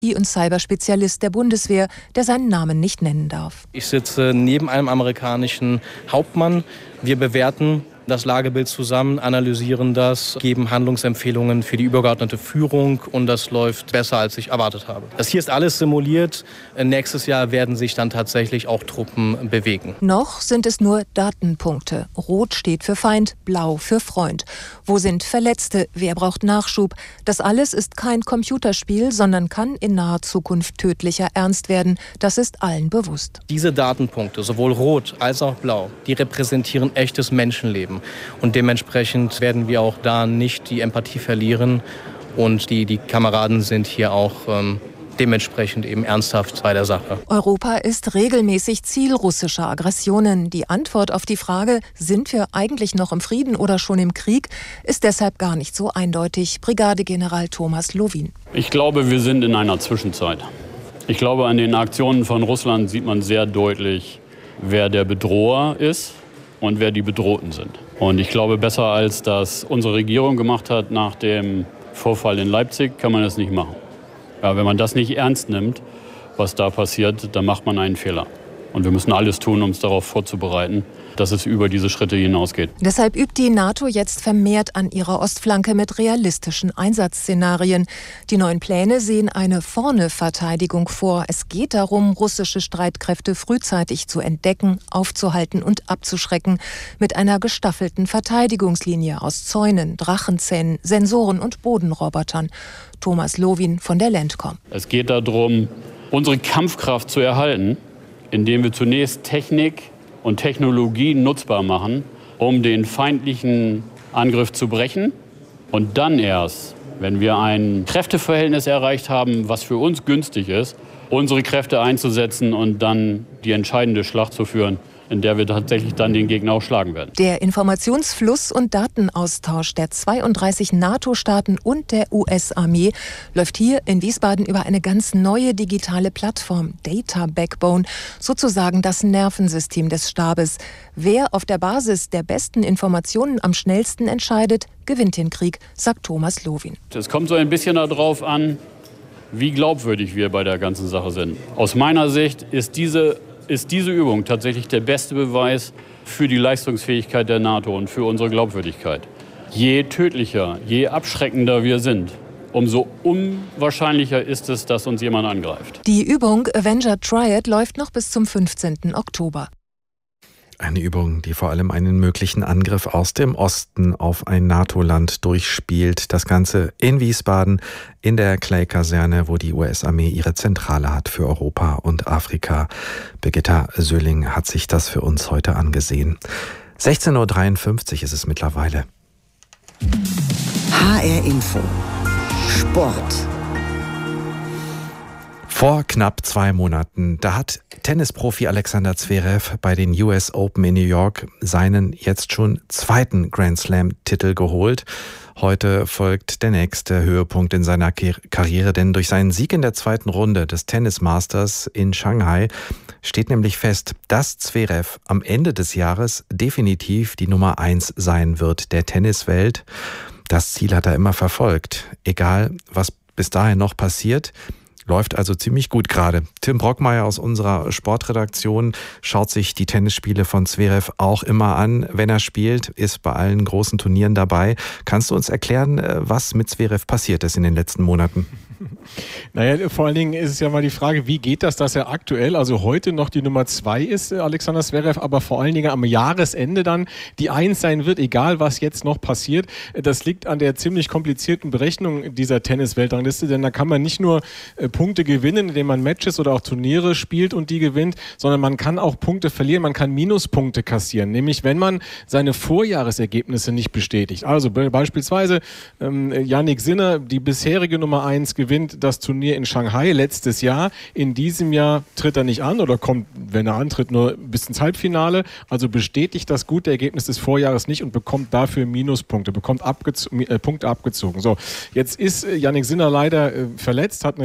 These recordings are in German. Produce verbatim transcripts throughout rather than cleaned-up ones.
I- und Cyberspezialist der Bundeswehr, der seinen Namen nicht nennen darf. Ich sitze neben einem amerikanischen Hauptmann. Wir bewerten das Lagebild zusammen, analysieren das, geben Handlungsempfehlungen für die übergeordnete Führung und das läuft besser, als ich erwartet habe. Das hier ist alles simuliert. Nächstes Jahr werden sich dann tatsächlich auch Truppen bewegen. Noch sind es nur Datenpunkte. Rot steht für Feind, blau für Freund. Wo sind Verletzte? Wer braucht Nachschub? Das alles ist kein Computerspiel, sondern kann in naher Zukunft tödlicher Ernst werden. Das ist allen bewusst. Diese Datenpunkte, sowohl rot als auch blau, die repräsentieren echtes Menschenleben. Und dementsprechend werden wir auch da nicht die Empathie verlieren. Und die, die Kameraden sind hier auch ähm, dementsprechend eben ernsthaft bei der Sache. Europa ist regelmäßig Ziel russischer Aggressionen. Die Antwort auf die Frage, sind wir eigentlich noch im Frieden oder schon im Krieg, ist deshalb gar nicht so eindeutig. Brigadegeneral Thomas Lowin. Ich glaube, wir sind in einer Zwischenzeit. Ich glaube, an den Aktionen von Russland sieht man sehr deutlich, wer der Bedroher ist und wer die Bedrohten sind. Und ich glaube, besser als das unsere Regierung gemacht hat nach dem Vorfall in Leipzig, kann man das nicht machen. Ja, wenn man das nicht ernst nimmt, was da passiert, dann macht man einen Fehler. Und wir müssen alles tun, um es darauf vorzubereiten, dass es über diese Schritte hinausgeht. Deshalb übt die NATO jetzt vermehrt an ihrer Ostflanke mit realistischen Einsatzszenarien. Die neuen Pläne sehen eine Vorne-Verteidigung vor. Es geht darum, russische Streitkräfte frühzeitig zu entdecken, aufzuhalten und abzuschrecken. Mit einer gestaffelten Verteidigungslinie aus Zäunen, Drachenzähnen, Sensoren und Bodenrobotern. Thomas Lowin von der Landcom. Es geht darum, unsere Kampfkraft zu erhalten, indem wir zunächst Technik und Technologie nutzbar machen, um den feindlichen Angriff zu brechen. Und dann erst, wenn wir ein Kräfteverhältnis erreicht haben, was für uns günstig ist, unsere Kräfte einzusetzen und dann die entscheidende Schlacht zu führen, in der wir tatsächlich dann den Gegner auch schlagen werden. Der Informationsfluss und Datenaustausch der zweiunddreißig NATO-Staaten und der U S-Armee läuft hier in Wiesbaden über eine ganz neue digitale Plattform, Data Backbone, sozusagen das Nervensystem des Stabes. Wer auf der Basis der besten Informationen am schnellsten entscheidet, gewinnt den Krieg, sagt Thomas Lowin. Es kommt so ein bisschen darauf an, wie glaubwürdig wir bei der ganzen Sache sind. Aus meiner Sicht ist diese ist diese Übung tatsächlich der beste Beweis für die Leistungsfähigkeit der NATO und für unsere Glaubwürdigkeit. Je tödlicher, je abschreckender wir sind, umso unwahrscheinlicher ist es, dass uns jemand angreift. Die Übung Avenger Triad läuft noch bis zum fünfzehnten Oktober. Eine Übung, die vor allem einen möglichen Angriff aus dem Osten auf ein NATO-Land durchspielt. Das Ganze in Wiesbaden, in der Clay-Kaserne, wo die U S-Armee ihre Zentrale hat für Europa und Afrika. Birgitta Söhling hat sich das für uns heute angesehen. sechzehn Uhr dreiundfünfzig ist es mittlerweile. H R Info. Sport. Vor knapp zwei Monaten, da hat Tennisprofi Alexander Zverev bei den U S Open in New York seinen jetzt schon zweiten Grand Slam-Titel geholt. Heute folgt der nächste Höhepunkt in seiner Karriere, denn durch seinen Sieg in der zweiten Runde des Tennis Masters in Shanghai steht nämlich fest, dass Zverev am Ende des Jahres definitiv die Nummer eins sein wird der Tenniswelt. Das Ziel hat er immer verfolgt, egal was bis dahin noch passiert. Läuft also ziemlich gut gerade. Tim Brockmeier aus unserer Sportredaktion schaut sich die Tennisspiele von Zverev auch immer an, wenn er spielt, ist bei allen großen Turnieren dabei. Kannst du uns erklären, was mit Zverev passiert ist in den letzten Monaten? Naja, vor allen Dingen ist es ja mal die Frage, wie geht das, dass er aktuell, also heute noch die Nummer zwei ist, Alexander Zverev, aber vor allen Dingen am Jahresende dann die Eins sein wird, egal was jetzt noch passiert. Das liegt an der ziemlich komplizierten Berechnung dieser Tennis-Weltrangliste, denn da kann man nicht nur äh, Punkte gewinnen, indem man Matches oder auch Turniere spielt und die gewinnt, sondern man kann auch Punkte verlieren, man kann Minuspunkte kassieren, nämlich wenn man seine Vorjahresergebnisse nicht bestätigt. Also be- beispielsweise ähm, Jannik Sinner, die bisherige Nummer eins, gewinnt das Turnier in Shanghai letztes Jahr. In diesem Jahr tritt er nicht an oder kommt, wenn er antritt, nur bis ins Halbfinale. Also bestätigt das gute Ergebnis des Vorjahres nicht und bekommt dafür Minuspunkte, bekommt abgez- äh, Punkte abgezogen. So, jetzt ist äh, Jannik Sinner leider äh, verletzt, hat eine schwere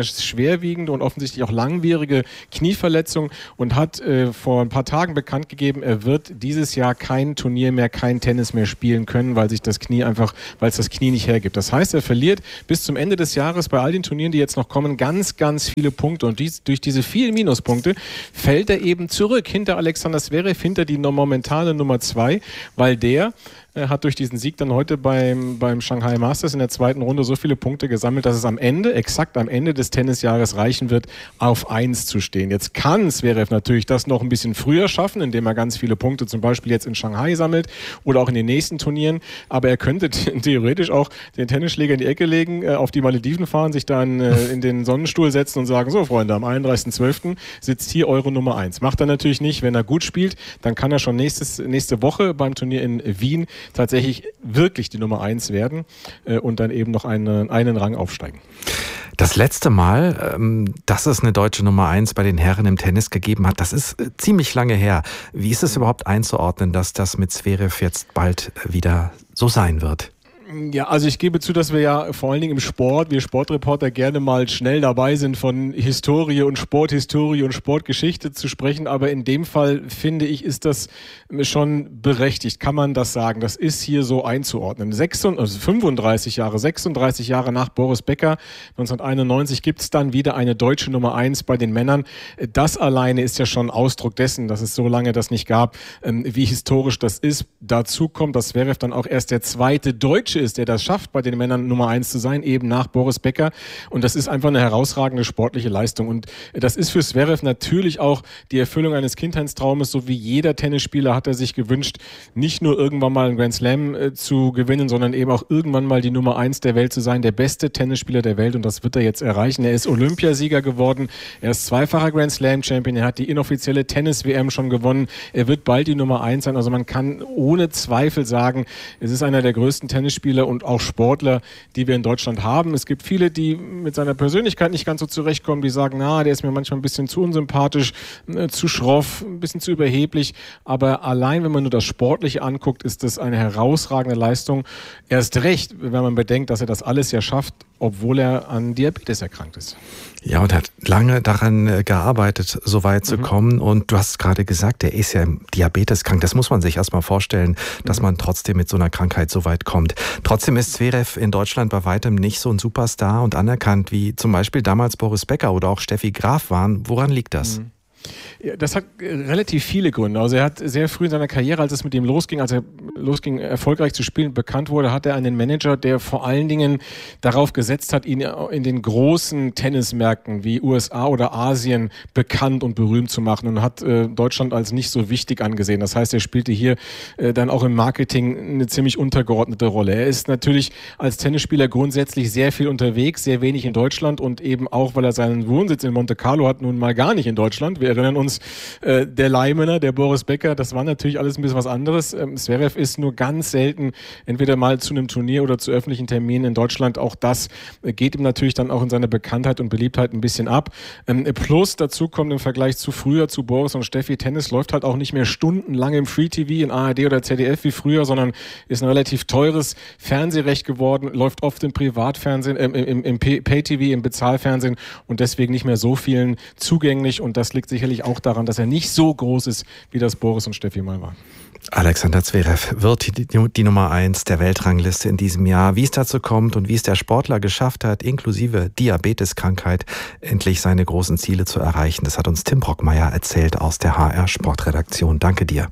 schwerwiegende und offensichtlich auch langwierige Knieverletzung und hat äh, vor ein paar Tagen bekannt gegeben, er wird dieses Jahr kein Turnier mehr, kein Tennis mehr spielen können, weil sich das Knie einfach, weil es das Knie nicht hergibt. Das heißt, er verliert bis zum Ende des Jahres bei all den Turnieren, die jetzt noch kommen, ganz, ganz viele Punkte und dies, durch diese vielen Minuspunkte fällt er eben zurück hinter Alexander Zverev, hinter die momentane Nummer zwei, weil der Er hat durch diesen Sieg dann heute beim, beim Shanghai Masters in der zweiten Runde so viele Punkte gesammelt, dass es am Ende, exakt am Ende des Tennisjahres reichen wird, auf eins zu stehen. Jetzt kann Zverev natürlich das noch ein bisschen früher schaffen, indem er ganz viele Punkte zum Beispiel jetzt in Shanghai sammelt oder auch in den nächsten Turnieren. Aber er könnte theoretisch auch den Tennisschläger in die Ecke legen, auf die Malediven fahren, sich dann in den Sonnenstuhl setzen und sagen, so Freunde, am einunddreißigsten zwölften sitzt hier eure Nummer eins. Macht er natürlich nicht. Wenn er gut spielt, dann kann er schon nächstes, nächste Woche beim Turnier in Wien tatsächlich wirklich die Nummer eins werden äh, und dann eben noch eine, einen Rang aufsteigen. Das letzte Mal, ähm, dass es eine deutsche Nummer eins bei den Herren im Tennis gegeben hat, das ist äh, ziemlich lange her. Wie ist es überhaupt einzuordnen, dass das mit Zverev jetzt bald wieder so sein wird? Ja, also ich gebe zu, dass wir ja vor allen Dingen im Sport, wir Sportreporter gerne mal schnell dabei sind, von Historie und Sporthistorie und Sportgeschichte zu sprechen. Aber in dem Fall, finde ich, ist das schon berechtigt. Kann man das sagen? Das ist hier so einzuordnen. sechsunddreißig, also fünfunddreißig Jahre, sechsunddreißig Jahre nach Boris Becker, neunzehnhunderteinundneunzig, gibt es dann wieder eine deutsche Nummer eins bei den Männern. Das alleine ist ja schon Ausdruck dessen, dass es so lange das nicht gab, wie historisch das ist. Dazu kommt, dass Zverev dann auch erst der zweite Deutsche ist, der das schafft, bei den Männern Nummer eins zu sein, eben nach Boris Becker. Und das ist einfach eine herausragende sportliche Leistung. Und das ist für Zverev natürlich auch die Erfüllung eines Kindheitstraumes. So wie jeder Tennisspieler hat er sich gewünscht, nicht nur irgendwann mal einen Grand Slam äh, zu gewinnen, sondern eben auch irgendwann mal die Nummer eins der Welt zu sein, der beste Tennisspieler der Welt. Und das wird er jetzt erreichen. Er ist Olympiasieger geworden. Er ist zweifacher Grand Slam Champion. Er hat die inoffizielle Tennis-W M schon gewonnen. Er wird bald die Nummer eins sein. Also man kann ohne Zweifel sagen, es ist einer der größten Tennisspieler und auch Sportler, die wir in Deutschland haben. Es gibt viele, die mit seiner Persönlichkeit nicht ganz so zurechtkommen, die sagen, na, der ist mir manchmal ein bisschen zu unsympathisch, äh, zu schroff, ein bisschen zu überheblich. Aber allein, wenn man nur das Sportliche anguckt, ist das eine herausragende Leistung. Erst recht, wenn man bedenkt, dass er das alles ja schafft, obwohl er an Diabetes erkrankt ist. Ja, und hat lange daran gearbeitet, so weit zu mhm. kommen. Und du hast gerade gesagt, er ist ja im Diabetes krank. Das muss man sich erstmal vorstellen, dass mhm. man trotzdem mit so einer Krankheit so weit kommt. Trotzdem ist Zverev in Deutschland bei weitem nicht so ein Superstar und anerkannt, wie zum Beispiel damals Boris Becker oder auch Steffi Graf waren. Woran liegt das? Mhm. Ja, das hat relativ viele Gründe. Also er hat sehr früh in seiner Karriere, als es mit ihm losging, als er losging, erfolgreich zu spielen, bekannt wurde, hat er einen Manager, der vor allen Dingen darauf gesetzt hat, ihn in den großen Tennismärkten wie U S A oder Asien bekannt und berühmt zu machen und hat äh, Deutschland als nicht so wichtig angesehen. Das heißt, er spielte hier äh, dann auch im Marketing eine ziemlich untergeordnete Rolle. Er ist natürlich als Tennisspieler grundsätzlich sehr viel unterwegs, sehr wenig in Deutschland und eben auch, weil er seinen Wohnsitz in Monte Carlo hat, nun mal gar nicht in Deutschland. Wir erinnern uns, äh, der Leimener, der Boris Becker, das war natürlich alles ein bisschen was anderes. Ähm, Zverev ist nur ganz selten entweder mal zu einem Turnier oder zu öffentlichen Terminen in Deutschland. Auch das äh, geht ihm natürlich dann auch in seiner Bekanntheit und Beliebtheit ein bisschen ab. Ähm, plus dazu kommt im Vergleich zu früher, zu Boris und Steffi, Tennis läuft halt auch nicht mehr stundenlang im Free-T V, in A R D oder Z D F wie früher, sondern ist ein relativ teures Fernsehrecht geworden, läuft oft im Privatfernsehen, äh, im, im Pay-T V, im Bezahlfernsehen und deswegen nicht mehr so vielen zugänglich und das liegt sicherlich auch daran, dass er nicht so groß ist, wie das Boris und Steffi mal war. Alexander Zverev wird die, die Nummer eins der Weltrangliste in diesem Jahr. Wie es dazu kommt und wie es der Sportler geschafft hat, inklusive Diabeteskrankheit, endlich seine großen Ziele zu erreichen, das hat uns Tim Brockmeier erzählt aus der H R Sportredaktion. Danke dir.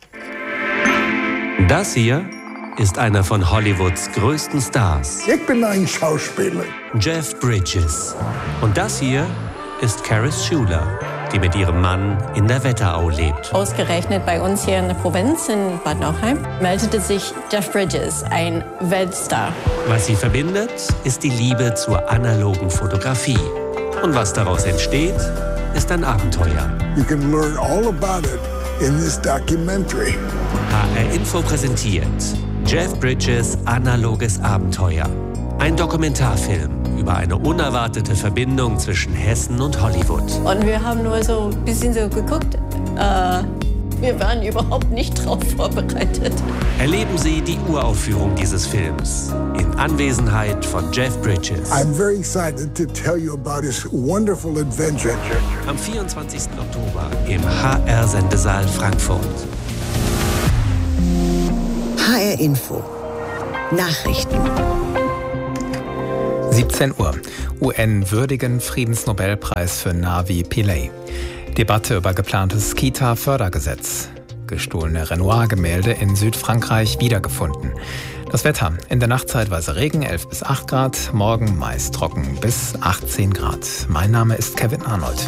Das hier ist einer von Hollywoods größten Stars. Ich bin ein Schauspieler. Jeff Bridges. Und das hier ist Karis Schuler, die mit ihrem Mann in der Wetterau lebt. Ausgerechnet bei uns hier in der Provinz in Bad Nauheim meldete sich Jeff Bridges, ein Weltstar. Was sie verbindet, ist die Liebe zur analogen Fotografie. Und was daraus entsteht, ist ein Abenteuer. You can learn all about it in this documentary. H R Info präsentiert Jeff Bridges analoges Abenteuer. Ein Dokumentarfilm über eine unerwartete Verbindung zwischen Hessen und Hollywood. Und wir haben nur so ein bisschen so geguckt, äh, Wir waren überhaupt nicht darauf vorbereitet. Erleben Sie die Uraufführung dieses Films in Anwesenheit von Jeff Bridges. I'm very excited to tell you about his wonderful adventure. Am vierundzwanzigsten Oktober im H R-Sendesaal Frankfurt. H R Info. Nachrichten. siebzehn Uhr. U N würdigen Friedensnobelpreis für Navi Pillay. Debatte über geplantes Kita-Fördergesetz. Gestohlene Renoir-Gemälde in Südfrankreich wiedergefunden. Das Wetter. In der Nacht zeitweise Regen, elf bis acht Grad. Morgen meist trocken bis achtzehn Grad. Mein Name ist Kevin Arnold.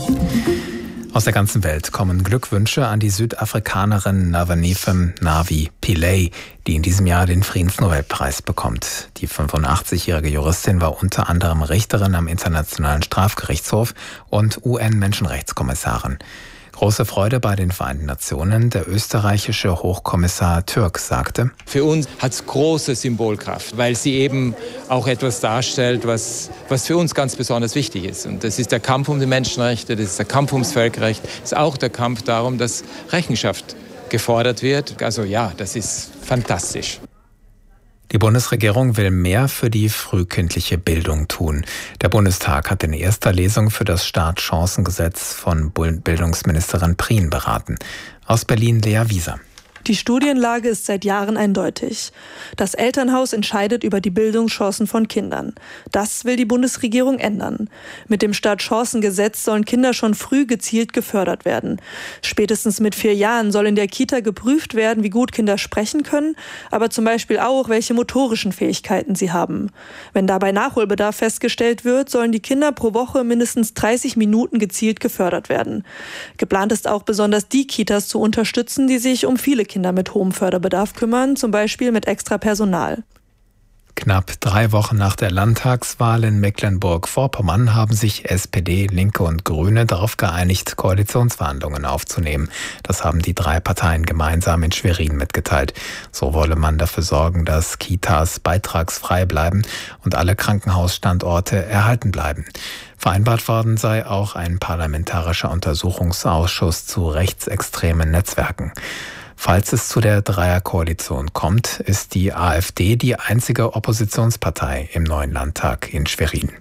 Aus der ganzen Welt kommen Glückwünsche an die Südafrikanerin Navaniefem Navi Pillay, die in diesem Jahr den Friedensnobelpreis bekommt. Die fünfundachtzig-jährige Juristin war unter anderem Richterin am Internationalen Strafgerichtshof und U N-Menschenrechtskommissarin. Große Freude bei den Vereinten Nationen. Der österreichische Hochkommissar Türk sagte: Für uns hat es große Symbolkraft, weil sie eben auch etwas darstellt, was, was für uns ganz besonders wichtig ist. Und das ist der Kampf um die Menschenrechte, das ist der Kampf ums Völkerrecht, das ist auch der Kampf darum, dass Rechenschaft gefordert wird. Also ja, das ist fantastisch. Die Bundesregierung will mehr für die frühkindliche Bildung tun. Der Bundestag hat in erster Lesung für das Startchancengesetz von Bildungsministerin Prien beraten. Aus Berlin Lea Wieser. Die Studienlage ist seit Jahren eindeutig. Das Elternhaus entscheidet über die Bildungschancen von Kindern. Das will die Bundesregierung ändern. Mit dem Startchancengesetz sollen Kinder schon früh gezielt gefördert werden. Spätestens mit vier Jahren soll in der Kita geprüft werden, wie gut Kinder sprechen können, aber zum Beispiel auch, welche motorischen Fähigkeiten sie haben. Wenn dabei Nachholbedarf festgestellt wird, sollen die Kinder pro Woche mindestens dreißig Minuten gezielt gefördert werden. Geplant ist auch besonders die Kitas zu unterstützen, die sich um viele Kinder mit hohem Förderbedarf kümmern, zum Beispiel mit extra Personal. Knapp drei Wochen nach der Landtagswahl in Mecklenburg-Vorpommern haben sich S P D, Linke und Grüne darauf geeinigt, Koalitionsverhandlungen aufzunehmen. Das haben die drei Parteien gemeinsam in Schwerin mitgeteilt. So wolle man dafür sorgen, dass Kitas beitragsfrei bleiben und alle Krankenhausstandorte erhalten bleiben. Vereinbart worden sei auch ein parlamentarischer Untersuchungsausschuss zu rechtsextremen Netzwerken. Falls es zu der Dreierkoalition kommt, ist die AfD die einzige Oppositionspartei im neuen Landtag in Schwerin.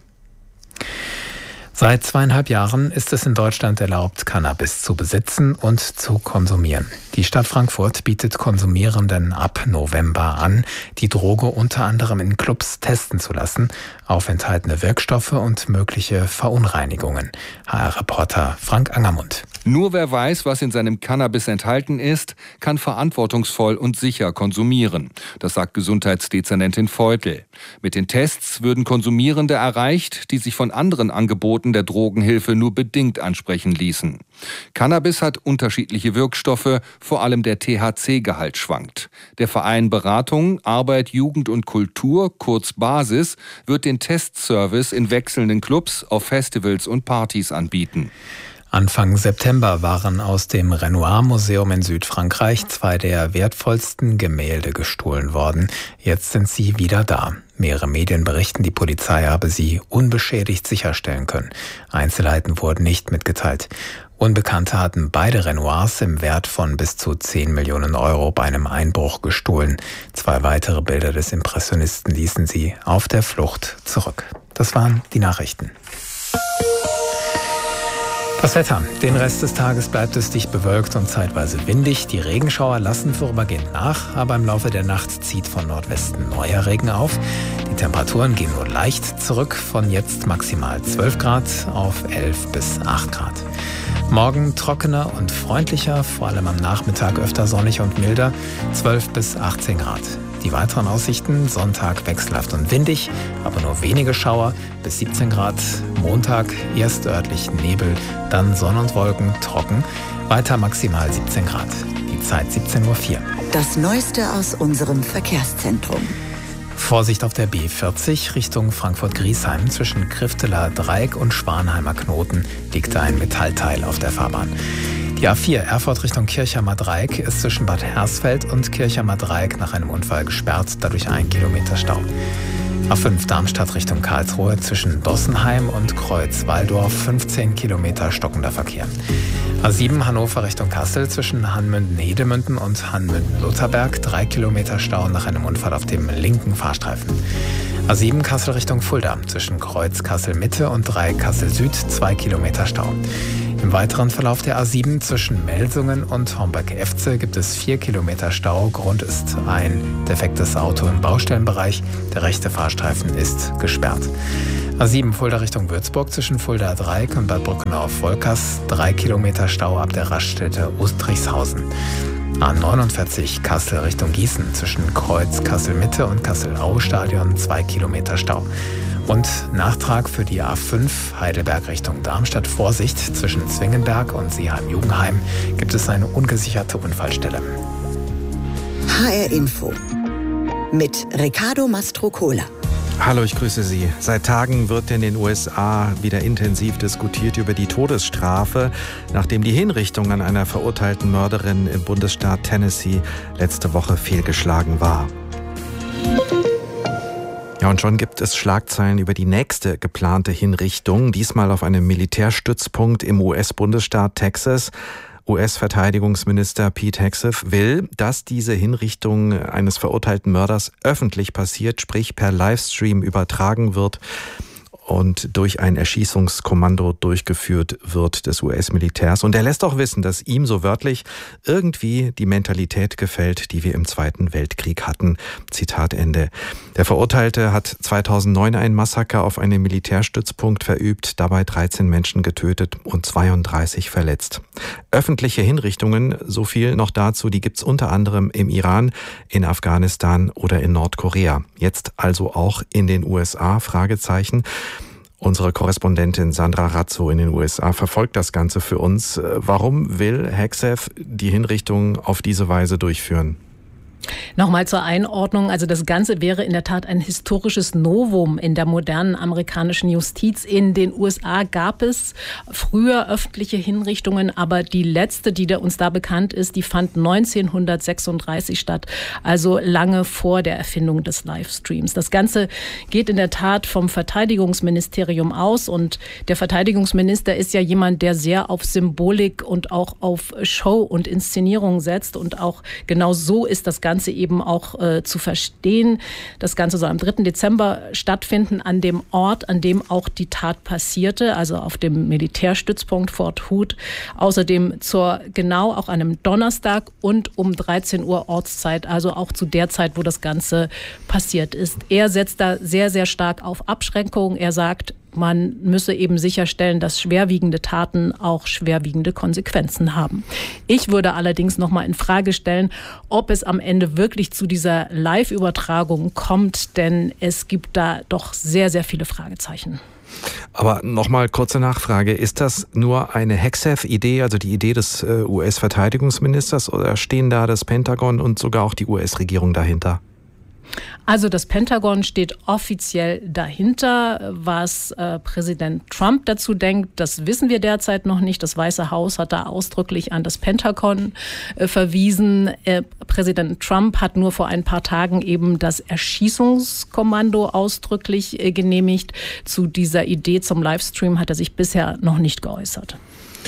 Seit zweieinhalb Jahren ist es in Deutschland erlaubt, Cannabis zu besitzen und zu konsumieren. Die Stadt Frankfurt bietet Konsumierenden ab November an, die Droge unter anderem in Clubs testen zu lassen, auf enthaltene Wirkstoffe und mögliche Verunreinigungen. H R-Reporter Frank Angermund. Nur wer weiß, was in seinem Cannabis enthalten ist, kann verantwortungsvoll und sicher konsumieren. Das sagt Gesundheitsdezernentin Feutel. Mit den Tests würden Konsumierende erreicht, die sich von anderen Angeboten der Drogenhilfe nur bedingt ansprechen ließen. Cannabis hat unterschiedliche Wirkstoffe, vor allem der T H C-Gehalt schwankt. Der Verein Beratung, Arbeit, Jugend und Kultur, kurz Basis, wird den Testservice in wechselnden Clubs, auf Festivals und Partys anbieten. Anfang September waren aus dem Renoir-Museum in Südfrankreich zwei der wertvollsten Gemälde gestohlen worden. Jetzt sind sie wieder da. Mehrere Medien berichten, die Polizei habe sie unbeschädigt sicherstellen können. Einzelheiten wurden nicht mitgeteilt. Unbekannte hatten beide Renoirs im Wert von bis zu zehn Millionen Euro bei einem Einbruch gestohlen. Zwei weitere Bilder des Impressionisten ließen sie auf der Flucht zurück. Das waren die Nachrichten. Das Wetter. Den Rest des Tages bleibt es dicht bewölkt und zeitweise windig. Die Regenschauer lassen vorübergehend nach, aber im Laufe der Nacht zieht von Nordwesten neuer Regen auf. Die Temperaturen gehen nur leicht zurück, von jetzt maximal zwölf Grad auf elf bis acht Grad. Morgen trockener und freundlicher, vor allem am Nachmittag öfter sonnig und milder, zwölf bis achtzehn Grad. Die weiteren Aussichten: Sonntag wechselhaft und windig, aber nur wenige Schauer, bis siebzehn Grad. Montag erst örtlich Nebel, dann Sonne und Wolken, trocken, weiter maximal siebzehn Grad. Die Zeit siebzehn Uhr vier. Das Neueste aus unserem Verkehrszentrum. Vorsicht auf der B vierzig Richtung Frankfurt-Griesheim. Zwischen Krifteler Dreieck und Schwanheimer Knoten liegt ein Metallteil auf der Fahrbahn. Die A vier Erfurt Richtung Kirchheimer Dreieck ist zwischen Bad Hersfeld und Kirchheimer Dreieck nach einem Unfall gesperrt, dadurch ein Kilometer Stau. A fünf Darmstadt Richtung Karlsruhe zwischen Dossenheim und Kreuz-Walldorf fünfzehn Kilometer stockender Verkehr. A sieben Hannover Richtung Kassel zwischen Hanmünden-Hedemünden und Hanmünden-Lutherberg drei Kilometer Stau nach einem Unfall auf dem linken Fahrstreifen. A sieben Kassel Richtung Fulda zwischen Kreuz Kassel-Mitte und drei Kassel Süd zwei Kilometer Stau. Im weiteren Verlauf der A sieben zwischen Melsungen und Homberg-Efze gibt es vier Kilometer Stau. Grund ist ein defektes Auto im Baustellenbereich. Der rechte Fahrstreifen ist gesperrt. A sieben Fulda Richtung Würzburg zwischen Fulda Dreieck und Bad Brückenau-Volkers drei Kilometer Stau ab der Raststätte Ostrichshausen. A neunundvierzig Kassel Richtung Gießen zwischen Kreuz Kassel-Mitte und Kassel-Aue-Stadion zwei Kilometer Stau. Und Nachtrag für die A fünf Heidelberg Richtung Darmstadt. Vorsicht, zwischen Zwingenberg und Seeheim-Jugendheim gibt es eine ungesicherte Unfallstelle. H R Info mit Riccardo Mastrocola. Hallo, ich grüße Sie. Seit Tagen wird in den U S A wieder intensiv diskutiert über die Todesstrafe, nachdem die Hinrichtung an einer verurteilten Mörderin im Bundesstaat Tennessee letzte Woche fehlgeschlagen war. Ja, und schon gibt es Schlagzeilen über die nächste geplante Hinrichtung, diesmal auf einem Militärstützpunkt im U S-Bundesstaat Texas. U S-Verteidigungsminister Pete Hegseth will, dass diese Hinrichtung eines verurteilten Mörders öffentlich passiert, sprich per Livestream übertragen wird und durch ein Erschießungskommando durchgeführt wird des U S-Militärs. Und er lässt auch wissen, dass ihm so wörtlich irgendwie die Mentalität gefällt, die wir im Zweiten Weltkrieg hatten. Zitat Ende. Der Verurteilte hat zweitausendneun ein Massaker auf einem Militärstützpunkt verübt, dabei dreizehn Menschen getötet und zweiunddreißig verletzt. Öffentliche Hinrichtungen, so viel noch dazu, die gibt's unter anderem im Iran, in Afghanistan oder in Nordkorea. Jetzt also auch in den U S A? Fragezeichen. Unsere Korrespondentin Sandra Razzo in den U S A verfolgt das Ganze für uns. Warum will Hegseth die Hinrichtung auf diese Weise durchführen? Nochmal zur Einordnung, also das Ganze wäre in der Tat ein historisches Novum in der modernen amerikanischen Justiz. In den U S A gab es früher öffentliche Hinrichtungen, aber die letzte, die uns da bekannt ist, die fand neunzehnhundertsechsunddreißig statt, also lange vor der Erfindung des Livestreams. Das Ganze geht in der Tat vom Verteidigungsministerium aus und der Verteidigungsminister ist ja jemand, der sehr auf Symbolik und auch auf Show und Inszenierung setzt und auch genau so ist das Ganze Ganze eben auch äh, zu verstehen. Das Ganze soll am dritten Dezember stattfinden, an dem Ort, an dem auch die Tat passierte, also auf dem Militärstützpunkt Fort Hood. Außerdem zur genau auch einem Donnerstag und um dreizehn Uhr Ortszeit, also auch zu der Zeit, wo das Ganze passiert ist. Er setzt da sehr, sehr stark auf Abschreckung. Er sagt, man müsse eben sicherstellen, dass schwerwiegende Taten auch schwerwiegende Konsequenzen haben. Ich würde allerdings noch mal in Frage stellen, ob es am Ende wirklich zu dieser Live-Übertragung kommt, denn es gibt da doch sehr, sehr viele Fragezeichen. Aber nochmal kurze Nachfrage. Ist das nur eine Hegseth-Idee, also die Idee des äh, U S-Verteidigungsministers, oder stehen da das Pentagon und sogar auch die U S-Regierung dahinter? Also das Pentagon steht offiziell dahinter. Was äh, Präsident Trump dazu denkt, das wissen wir derzeit noch nicht. Das Weiße Haus hat da ausdrücklich an das Pentagon äh, verwiesen. Äh, Präsident Trump hat nur vor ein paar Tagen eben das Erschießungskommando ausdrücklich äh, genehmigt. Zu dieser Idee zum Livestream hat er sich bisher noch nicht geäußert.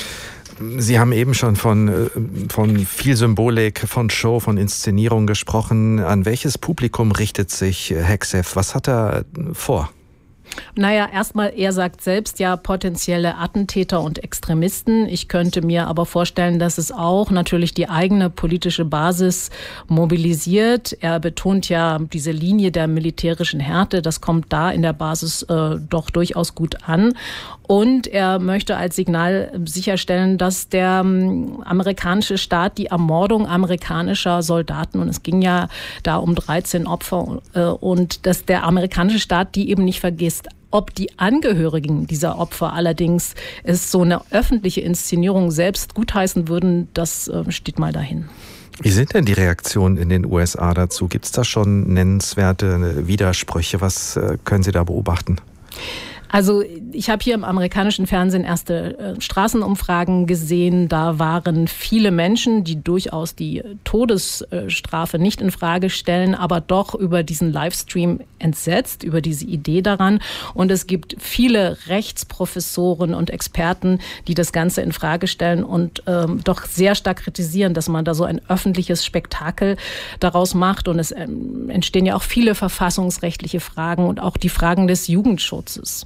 Sie haben eben schon von, von viel Symbolik, von Show, von Inszenierung gesprochen. An welches Publikum richtet sich Hegseth? Was hat er vor? Naja, erstmal, er sagt selbst ja potenzielle Attentäter und Extremisten. Ich könnte mir aber vorstellen, dass es auch natürlich die eigene politische Basis mobilisiert. Er betont ja diese Linie der militärischen Härte. Das kommt da in der Basis äh, doch durchaus gut an. Und er möchte als Signal sicherstellen, dass der ähm, amerikanische Staat die Ermordung amerikanischer Soldaten, und es ging ja da um dreizehn Opfer, äh, und dass der amerikanische Staat die eben nicht vergisst. Ob die Angehörigen dieser Opfer allerdings es so eine öffentliche Inszenierung selbst gutheißen würden, das äh, steht mal dahin. Wie sind denn die Reaktionen in den U S A dazu? Gibt es da schon nennenswerte Widersprüche? Was äh, können Sie da beobachten? Also ich habe hier im amerikanischen Fernsehen erste äh, Straßenumfragen gesehen. Da waren viele Menschen, die durchaus die Todesstrafe nicht in Frage stellen, aber doch über diesen Livestream entsetzt, über diese Idee daran. Und es gibt viele Rechtsprofessoren und Experten, die das Ganze in Frage stellen und ähm, doch sehr stark kritisieren, dass man da so ein öffentliches Spektakel daraus macht. Und es ähm, entstehen ja auch viele verfassungsrechtliche Fragen und auch die Fragen des Jugendschutzes.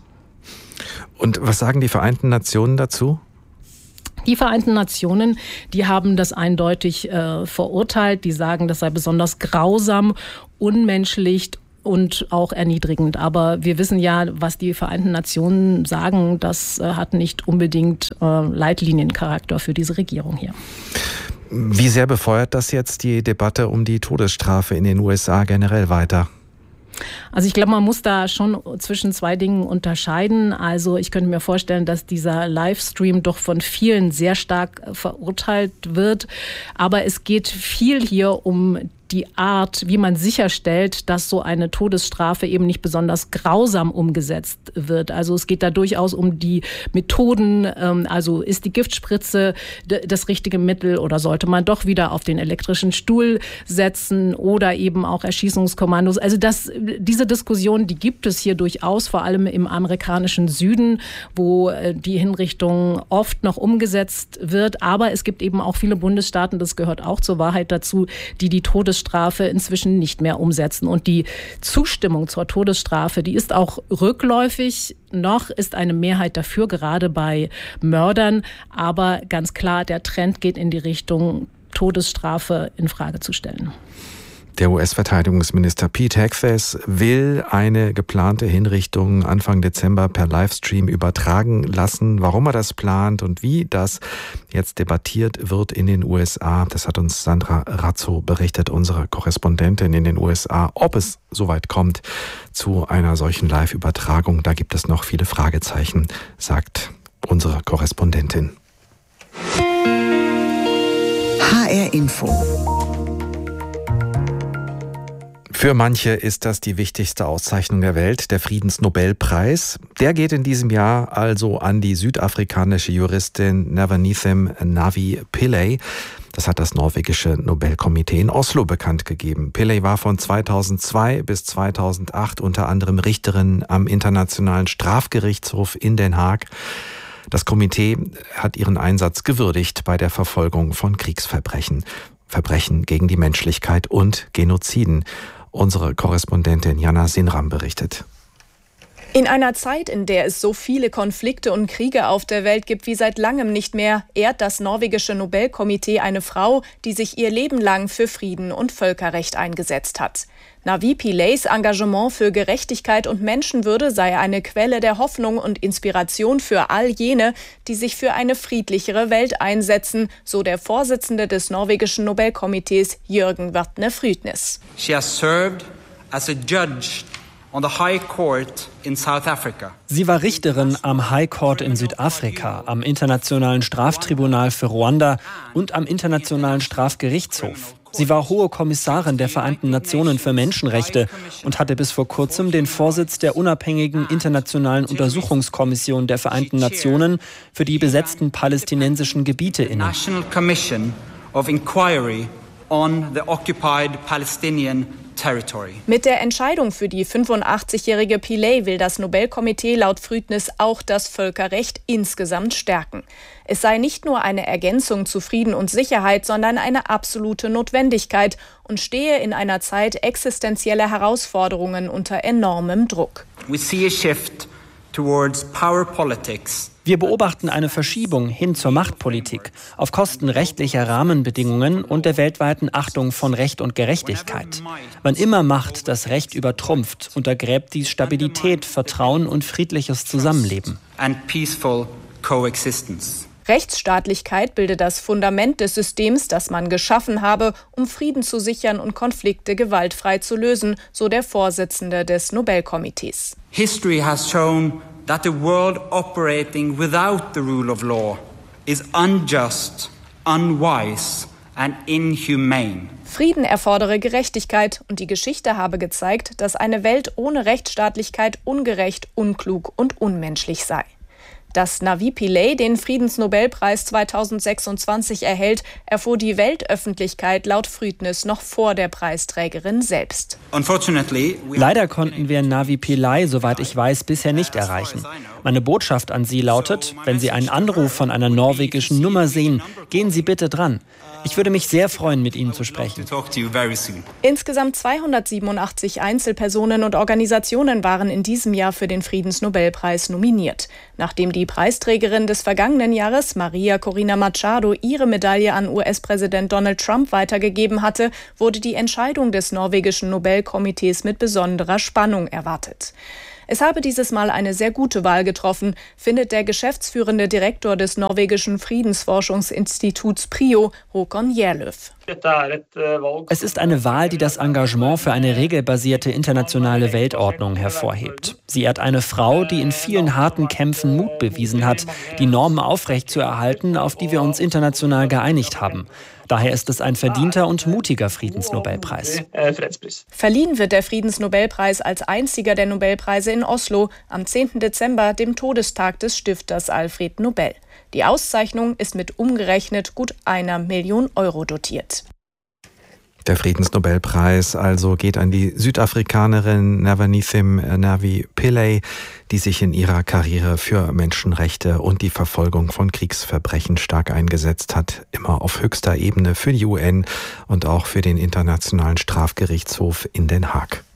Und was sagen die Vereinten Nationen dazu? Die Vereinten Nationen, die haben das eindeutig äh, verurteilt. Die sagen, das sei besonders grausam, unmenschlich und auch erniedrigend. Aber wir wissen ja, was die Vereinten Nationen sagen, das äh, hat nicht unbedingt äh, Leitliniencharakter für diese Regierung hier. Wie sehr befeuert das jetzt die Debatte um die Todesstrafe in den U S A generell weiter? Also ich glaube, man muss da schon zwischen zwei Dingen unterscheiden. Also ich könnte mir vorstellen, dass dieser Livestream doch von vielen sehr stark verurteilt wird. Aber es geht viel hier um die Art, wie man sicherstellt, dass so eine Todesstrafe eben nicht besonders grausam umgesetzt wird. Also es geht da durchaus um die Methoden. Also ist die Giftspritze das richtige Mittel oder sollte man doch wieder auf den elektrischen Stuhl setzen oder eben auch Erschießungskommandos. Also das, diese Diskussion, die gibt es hier durchaus, vor allem im amerikanischen Süden, wo die Hinrichtung oft noch umgesetzt wird. Aber es gibt eben auch viele Bundesstaaten, das gehört auch zur Wahrheit dazu, die die Todesstrafe inzwischen nicht mehr umsetzen. Und die Zustimmung zur Todesstrafe, die ist auch rückläufig. Noch ist eine Mehrheit dafür, gerade bei Mördern. Aber ganz klar, der Trend geht in die Richtung, Todesstrafe in Frage zu stellen. Der U S-Verteidigungsminister Pete Hegseth will eine geplante Hinrichtung Anfang Dezember per Livestream übertragen lassen. Warum er das plant und wie das jetzt debattiert wird in den U S A, das hat uns Sandra Razzo berichtet, unsere Korrespondentin in den U S A. Ob es soweit kommt zu einer solchen Live-Übertragung, da gibt es noch viele Fragezeichen, sagt unsere Korrespondentin. H R Info. Für manche ist das die wichtigste Auszeichnung der Welt, der Friedensnobelpreis. Der geht in diesem Jahr also an die südafrikanische Juristin Navanythim Navi Pillay. Das hat das norwegische Nobelkomitee in Oslo bekannt gegeben. Pillay war von zweitausendzwei bis zweitausendacht unter anderem Richterin am Internationalen Strafgerichtshof in Den Haag. Das Komitee hat ihren Einsatz gewürdigt bei der Verfolgung von Kriegsverbrechen, Verbrechen gegen die Menschlichkeit und Genoziden. Unsere Korrespondentin Jana Sinram berichtet. In einer Zeit, in der es so viele Konflikte und Kriege auf der Welt gibt wie seit langem nicht mehr, ehrt das norwegische Nobelkomitee eine Frau, die sich ihr Leben lang für Frieden und Völkerrecht eingesetzt hat. Navi Pillays Engagement für Gerechtigkeit und Menschenwürde sei eine Quelle der Hoffnung und Inspiration für all jene, die sich für eine friedlichere Welt einsetzen, so der Vorsitzende des norwegischen Nobelkomitees Jürgen Vatne Frydnes. She has served as a judge on the High Court in South Africa. Sie war Richterin am High Court in Südafrika, am Internationalen Straftribunal für Ruanda und am Internationalen Strafgerichtshof. Sie war Hohe Kommissarin der Vereinten Nationen für Menschenrechte und hatte bis vor kurzem den Vorsitz der unabhängigen Internationalen Untersuchungskommission der Vereinten Nationen für die besetzten palästinensischen Gebiete inne. National Commission of Inquiry on the occupied Palestinian territory. Mit der Entscheidung für die fünfundachtzigjährige Pillay will das Nobelkomitee laut Frydnes auch das Völkerrecht insgesamt stärken. Es sei nicht nur eine Ergänzung zu Frieden und Sicherheit, sondern eine absolute Notwendigkeit und stehe in einer Zeit existenzieller Herausforderungen unter enormem Druck. We see a shift towards power politics. Wir beobachten eine Verschiebung hin zur Machtpolitik auf Kosten rechtlicher Rahmenbedingungen und der weltweiten Achtung von Recht und Gerechtigkeit. Wann immer Macht das Recht übertrumpft, untergräbt dies Stabilität, Vertrauen und friedliches Zusammenleben. And peaceful coexistence. Rechtsstaatlichkeit bilde das Fundament des Systems, das man geschaffen habe, um Frieden zu sichern und Konflikte gewaltfrei zu lösen, so der Vorsitzende des Nobelkomitees. History has shown that a world operating without the rule of law is unjust, unwise and inhumane. Frieden erfordere Gerechtigkeit und die Geschichte habe gezeigt, dass eine Welt ohne Rechtsstaatlichkeit ungerecht, unklug und unmenschlich sei. Dass Navi Pillay den Friedensnobelpreis zweitausendsechsundzwanzig erhält, erfuhr die Weltöffentlichkeit laut Früdnis noch vor der Preisträgerin selbst. Leider konnten wir Navi Pillay, soweit ich weiß, bisher nicht erreichen. Meine Botschaft an Sie lautet, wenn Sie einen Anruf von einer norwegischen Nummer sehen, gehen Sie bitte dran. Ich würde mich sehr freuen, mit Ihnen zu sprechen. Insgesamt zweihundertsiebenundachtzig Einzelpersonen und Organisationen waren in diesem Jahr für den Friedensnobelpreis nominiert. Nachdem die Preisträgerin des vergangenen Jahres, Maria Corina Machado, ihre Medaille an U S-Präsident Donald Trump weitergegeben hatte, wurde die Entscheidung des norwegischen Nobelkomitees mit besonderer Spannung erwartet. Es habe dieses Mal eine sehr gute Wahl getroffen, findet der geschäftsführende Direktor des norwegischen Friedensforschungsinstituts PRIO, Håkon Gjerløv. Es ist eine Wahl, die das Engagement für eine regelbasierte internationale Weltordnung hervorhebt. Sie ehrt eine Frau, die in vielen harten Kämpfen Mut bewiesen hat, die Normen aufrechtzuerhalten, auf die wir uns international geeinigt haben. Daher ist es ein verdienter und mutiger Friedensnobelpreis. Verliehen wird der Friedensnobelpreis als einziger der Nobelpreise in Oslo am zehnten Dezember, dem Todestag des Stifters Alfred Nobel. Die Auszeichnung ist mit umgerechnet gut einer Million Euro dotiert. Der Friedensnobelpreis also geht an die Südafrikanerin Navanythim Navi Pillay, die sich in ihrer Karriere für Menschenrechte und die Verfolgung von Kriegsverbrechen stark eingesetzt hat, immer auf höchster Ebene für die U N und auch für den Internationalen Strafgerichtshof in Den Haag.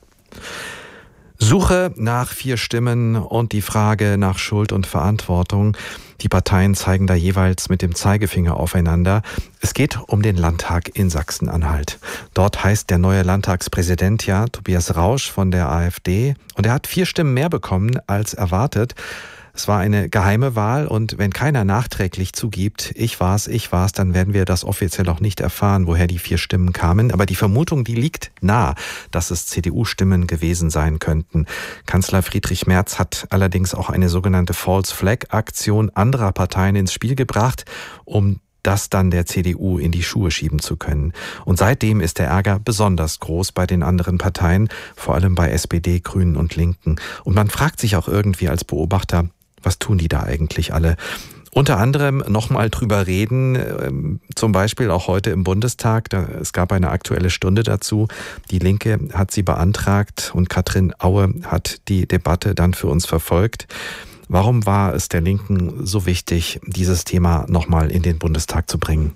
Suche nach vier Stimmen und die Frage nach Schuld und Verantwortung. Die Parteien zeigen da jeweils mit dem Zeigefinger aufeinander. Es geht um den Landtag in Sachsen-Anhalt. Dort heißt der neue Landtagspräsident ja Tobias Rausch von der AfD und er hat vier Stimmen mehr bekommen als erwartet. Es war eine geheime Wahl und wenn keiner nachträglich zugibt, ich war's, ich war's, dann werden wir das offiziell auch nicht erfahren, woher die vier Stimmen kamen. Aber die Vermutung, die liegt nah, dass es C D U-Stimmen gewesen sein könnten. Kanzler Friedrich Merz hat allerdings auch eine sogenannte False-Flag-Aktion anderer Parteien ins Spiel gebracht, um das dann der C D U in die Schuhe schieben zu können. Und seitdem ist der Ärger besonders groß bei den anderen Parteien, vor allem bei S P D, Grünen und Linken. Und man fragt sich auch irgendwie als Beobachter, was tun die da eigentlich alle? Unter anderem nochmal drüber reden, zum Beispiel auch heute im Bundestag. Es gab eine aktuelle Stunde dazu. Die Linke hat sie beantragt und Katrin Aue hat die Debatte dann für uns verfolgt. Warum war es der Linken so wichtig, dieses Thema nochmal in den Bundestag zu bringen?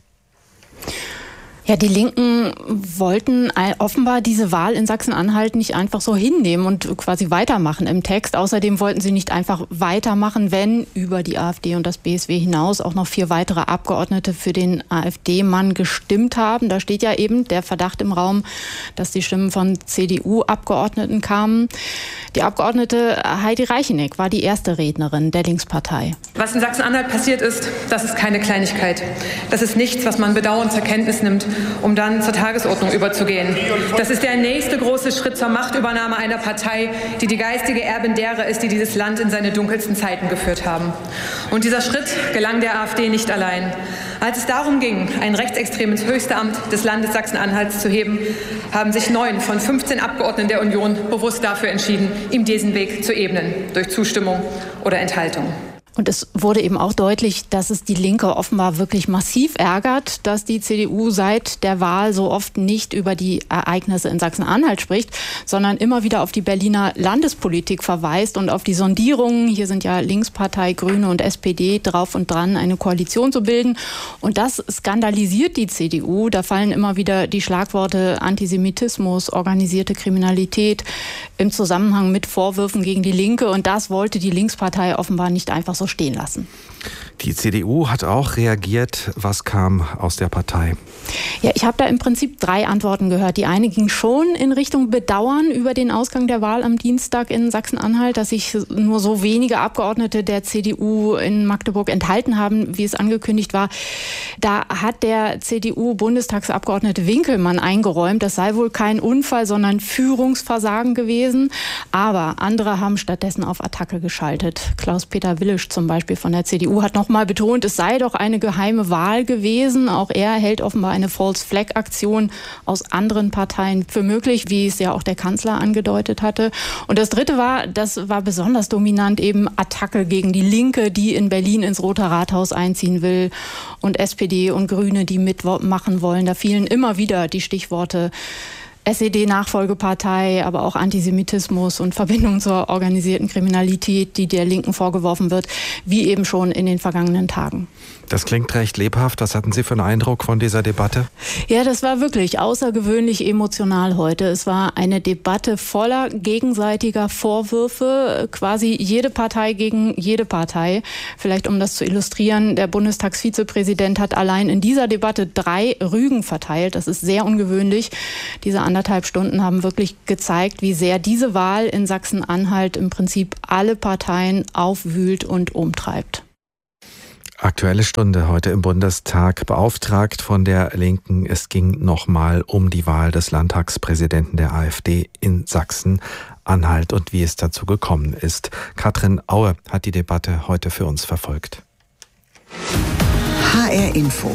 Ja, die Linken wollten offenbar diese Wahl in Sachsen-Anhalt nicht einfach so hinnehmen und quasi weitermachen im Text. Außerdem wollten sie nicht einfach weitermachen, wenn über die AfD und das B S W hinaus auch noch vier weitere Abgeordnete für den AfD-Mann gestimmt haben. Da steht ja eben der Verdacht im Raum, dass die Stimmen von C D U-Abgeordneten kamen. Die Abgeordnete Heidi Reicheneck war die erste Rednerin der Linkspartei. Was in Sachsen-Anhalt passiert ist, das ist keine Kleinigkeit. Das ist nichts, was man bedauernd zur Kenntnis nimmt, um dann zur Tagesordnung überzugehen. Das ist der nächste große Schritt zur Machtübernahme einer Partei, die die geistige Erbin derer ist, die dieses Land in seine dunkelsten Zeiten geführt haben. Und dieser Schritt gelang der AfD nicht allein. Als es darum ging, ein Rechtsextrem ins höchste Amt des Landes Sachsen-Anhalts zu heben, haben sich neun von fünfzehn Abgeordneten der Union bewusst dafür entschieden, ihm diesen Weg zu ebnen, durch Zustimmung oder Enthaltung. Und es wurde eben auch deutlich, dass es die Linke offenbar wirklich massiv ärgert, dass die C D U seit der Wahl so oft nicht über die Ereignisse in Sachsen-Anhalt spricht, sondern immer wieder auf die Berliner Landespolitik verweist und auf die Sondierungen. Hier sind ja Linkspartei, Grüne und S P D drauf und dran, eine Koalition zu bilden. Und das skandalisiert die C D U. Da fallen immer wieder die Schlagworte Antisemitismus, organisierte Kriminalität im Zusammenhang mit Vorwürfen gegen die Linke. Und das wollte die Linkspartei offenbar nicht einfach so stehen lassen. Die C D U hat auch reagiert. Was kam aus der Partei? Ja, ich habe da im Prinzip drei Antworten gehört. Die eine ging schon in Richtung Bedauern über den Ausgang der Wahl am Dienstag in Sachsen-Anhalt, dass sich nur so wenige Abgeordnete der C D U in Magdeburg enthalten haben, wie es angekündigt war. Da hat der C D U-Bundestagsabgeordnete Winkelmann eingeräumt, das sei wohl kein Unfall, sondern Führungsversagen gewesen. Aber andere haben stattdessen auf Attacke geschaltet. Klaus-Peter Willisch zum Beispiel von der C D U U hat nochmal betont, es sei doch eine geheime Wahl gewesen. Auch er hält offenbar eine False-Flag-Aktion aus anderen Parteien für möglich, wie es ja auch der Kanzler angedeutet hatte. Und das Dritte war, das war besonders dominant, eben Attacke gegen die Linke, die in Berlin ins Rote Rathaus einziehen will, und S P D und Grüne, die mitmachen wollen. Da fielen immer wieder die Stichworte S E D-Nachfolgepartei, aber auch Antisemitismus und Verbindung zur organisierten Kriminalität, die der Linken vorgeworfen wird, wie eben schon in den vergangenen Tagen. Das klingt recht lebhaft. Was hatten Sie für einen Eindruck von dieser Debatte? Ja, das war wirklich außergewöhnlich emotional heute. Es war eine Debatte voller gegenseitiger Vorwürfe, quasi jede Partei gegen jede Partei. Vielleicht um das zu illustrieren, der Bundestagsvizepräsident hat allein in dieser Debatte drei Rügen verteilt. Das ist sehr ungewöhnlich. Diese anderthalb Stunden haben wirklich gezeigt, wie sehr diese Wahl in Sachsen-Anhalt im Prinzip alle Parteien aufwühlt und umtreibt. Aktuelle Stunde heute im Bundestag, beauftragt von der Linken. Es ging nochmal um die Wahl des Landtagspräsidenten der AfD in Sachsen-Anhalt und wie es dazu gekommen ist. Katrin Aue hat die Debatte heute für uns verfolgt. H R Info.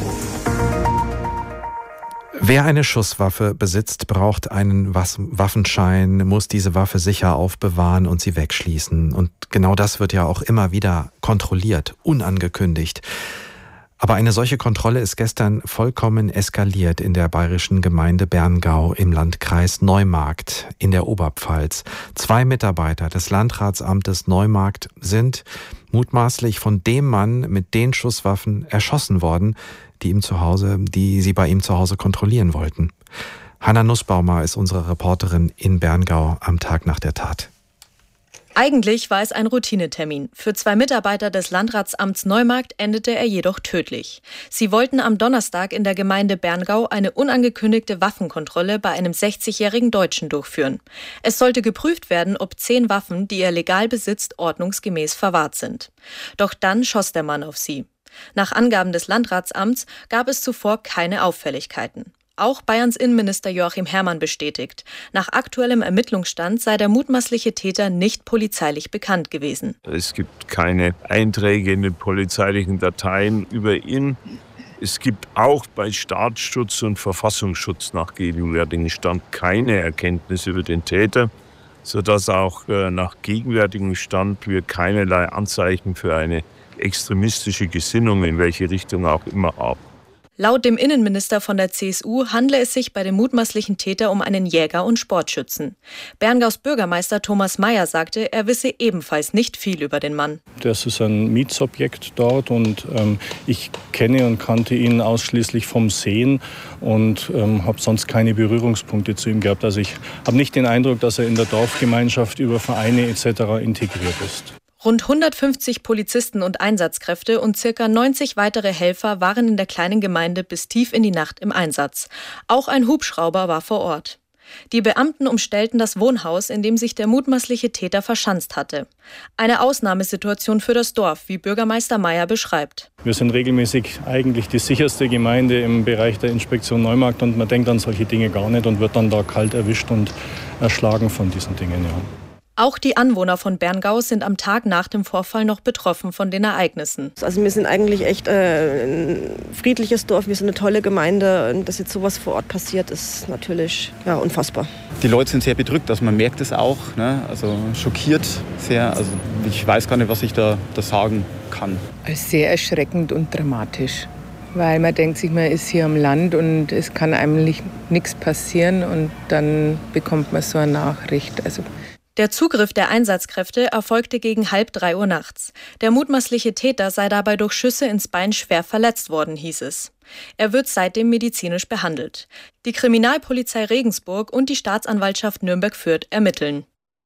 Wer eine Schusswaffe besitzt, braucht einen Waffenschein, muss diese Waffe sicher aufbewahren und sie wegschließen. Und genau das wird ja auch immer wieder kontrolliert, unangekündigt. Aber eine solche Kontrolle ist gestern vollkommen eskaliert in der bayerischen Gemeinde Berngau im Landkreis Neumarkt in der Oberpfalz. Zwei Mitarbeiter des Landratsamtes Neumarkt sind mutmaßlich von dem Mann mit den Schusswaffen erschossen worden, die ihm zu Hause, die sie bei ihm zu Hause kontrollieren wollten. Hanna Nussbaumer ist unsere Reporterin in Berngau am Tag nach der Tat. Eigentlich war es ein Routinetermin. Für zwei Mitarbeiter des Landratsamts Neumarkt endete er jedoch tödlich. Sie wollten am Donnerstag in der Gemeinde Berngau eine unangekündigte Waffenkontrolle bei einem sechzigjährigen Deutschen durchführen. Es sollte geprüft werden, ob zehn Waffen, die er legal besitzt, ordnungsgemäß verwahrt sind. Doch dann schoss der Mann auf sie. Nach Angaben des Landratsamts gab es zuvor keine Auffälligkeiten. Auch Bayerns Innenminister Joachim Herrmann bestätigt, nach aktuellem Ermittlungsstand sei der mutmaßliche Täter nicht polizeilich bekannt gewesen. Es gibt keine Einträge in den polizeilichen Dateien über ihn. Es gibt auch bei Staatsschutz und Verfassungsschutz nach gegenwärtigem Stand keine Erkenntnisse über den Täter, sodass auch nach gegenwärtigem Stand wir keinerlei Anzeichen für eine extremistische Gesinnung in welche Richtung auch immer haben. Laut dem Innenminister von der C S U handle es sich bei dem mutmaßlichen Täter um einen Jäger und Sportschützen. Berngaus Bürgermeister Thomas Mayer sagte, er wisse ebenfalls nicht viel über den Mann. Das ist ein Mietsobjekt dort und ähm, ich kenne und kannte ihn ausschließlich vom Sehen und ähm, habe sonst keine Berührungspunkte zu ihm gehabt. Also ich habe nicht den Eindruck, dass er in der Dorfgemeinschaft über Vereine et cetera integriert ist. Rund hundertfünfzig Polizisten und Einsatzkräfte und circa neunzig weitere Helfer waren in der kleinen Gemeinde bis tief in die Nacht im Einsatz. Auch ein Hubschrauber war vor Ort. Die Beamten umstellten das Wohnhaus, in dem sich der mutmaßliche Täter verschanzt hatte. Eine Ausnahmesituation für das Dorf, wie Bürgermeister Mayer beschreibt. Wir sind regelmäßig eigentlich die sicherste Gemeinde im Bereich der Inspektion Neumarkt und man denkt an solche Dinge gar nicht und wird dann da kalt erwischt und erschlagen von diesen Dingen. Ja. Auch die Anwohner von Berngau sind am Tag nach dem Vorfall noch betroffen von den Ereignissen. Also wir sind eigentlich echt äh, ein friedliches Dorf, wir sind eine tolle Gemeinde. Und dass jetzt sowas vor Ort passiert, ist natürlich ja, unfassbar. Die Leute sind sehr bedrückt, also man merkt es auch, ne? Also schockiert sehr. Also ich weiß gar nicht, was ich da, da sagen kann. Sehr erschreckend und dramatisch, weil man denkt sich, man ist hier am Land und es kann eigentlich nichts passieren und dann bekommt man so eine Nachricht. Also Der Zugriff der Einsatzkräfte erfolgte gegen halb drei Uhr nachts. Der mutmaßliche Täter sei dabei durch Schüsse ins Bein schwer verletzt worden, hieß es. Er wird seitdem medizinisch behandelt. Die Kriminalpolizei Regensburg und die Staatsanwaltschaft Nürnberg-Fürth ermitteln.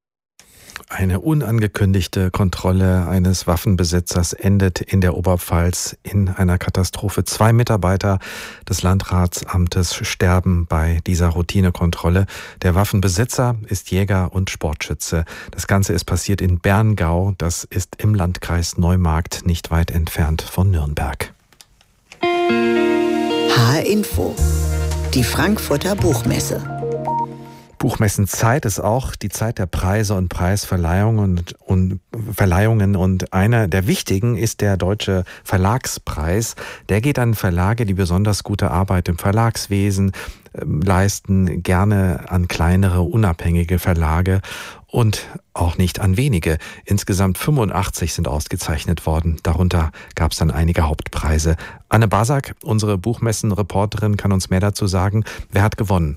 Eine unangekündigte Kontrolle eines Waffenbesitzers endet in der Oberpfalz in einer Katastrophe. Zwei Mitarbeiter des Landratsamtes sterben bei dieser Routinekontrolle. Der Waffenbesitzer ist Jäger und Sportschütze. Das Ganze ist passiert in Berngau. Das ist im Landkreis Neumarkt, nicht weit entfernt von Nürnberg. H R Info. Die Frankfurter Buchmesse. Buchmessenzeit ist auch die Zeit der Preise und Preisverleihungen und, und Verleihungen. Und einer der wichtigen ist der Deutsche Verlagspreis. Der geht an Verlage, die besonders gute Arbeit im Verlagswesen äh, leisten, gerne an kleinere, unabhängige Verlage und auch nicht an wenige. Insgesamt fünfundachtzig sind ausgezeichnet worden. Darunter gab es dann einige Hauptpreise. Anne Basak, unsere Buchmessen-Reporterin, kann uns mehr dazu sagen. Wer hat gewonnen?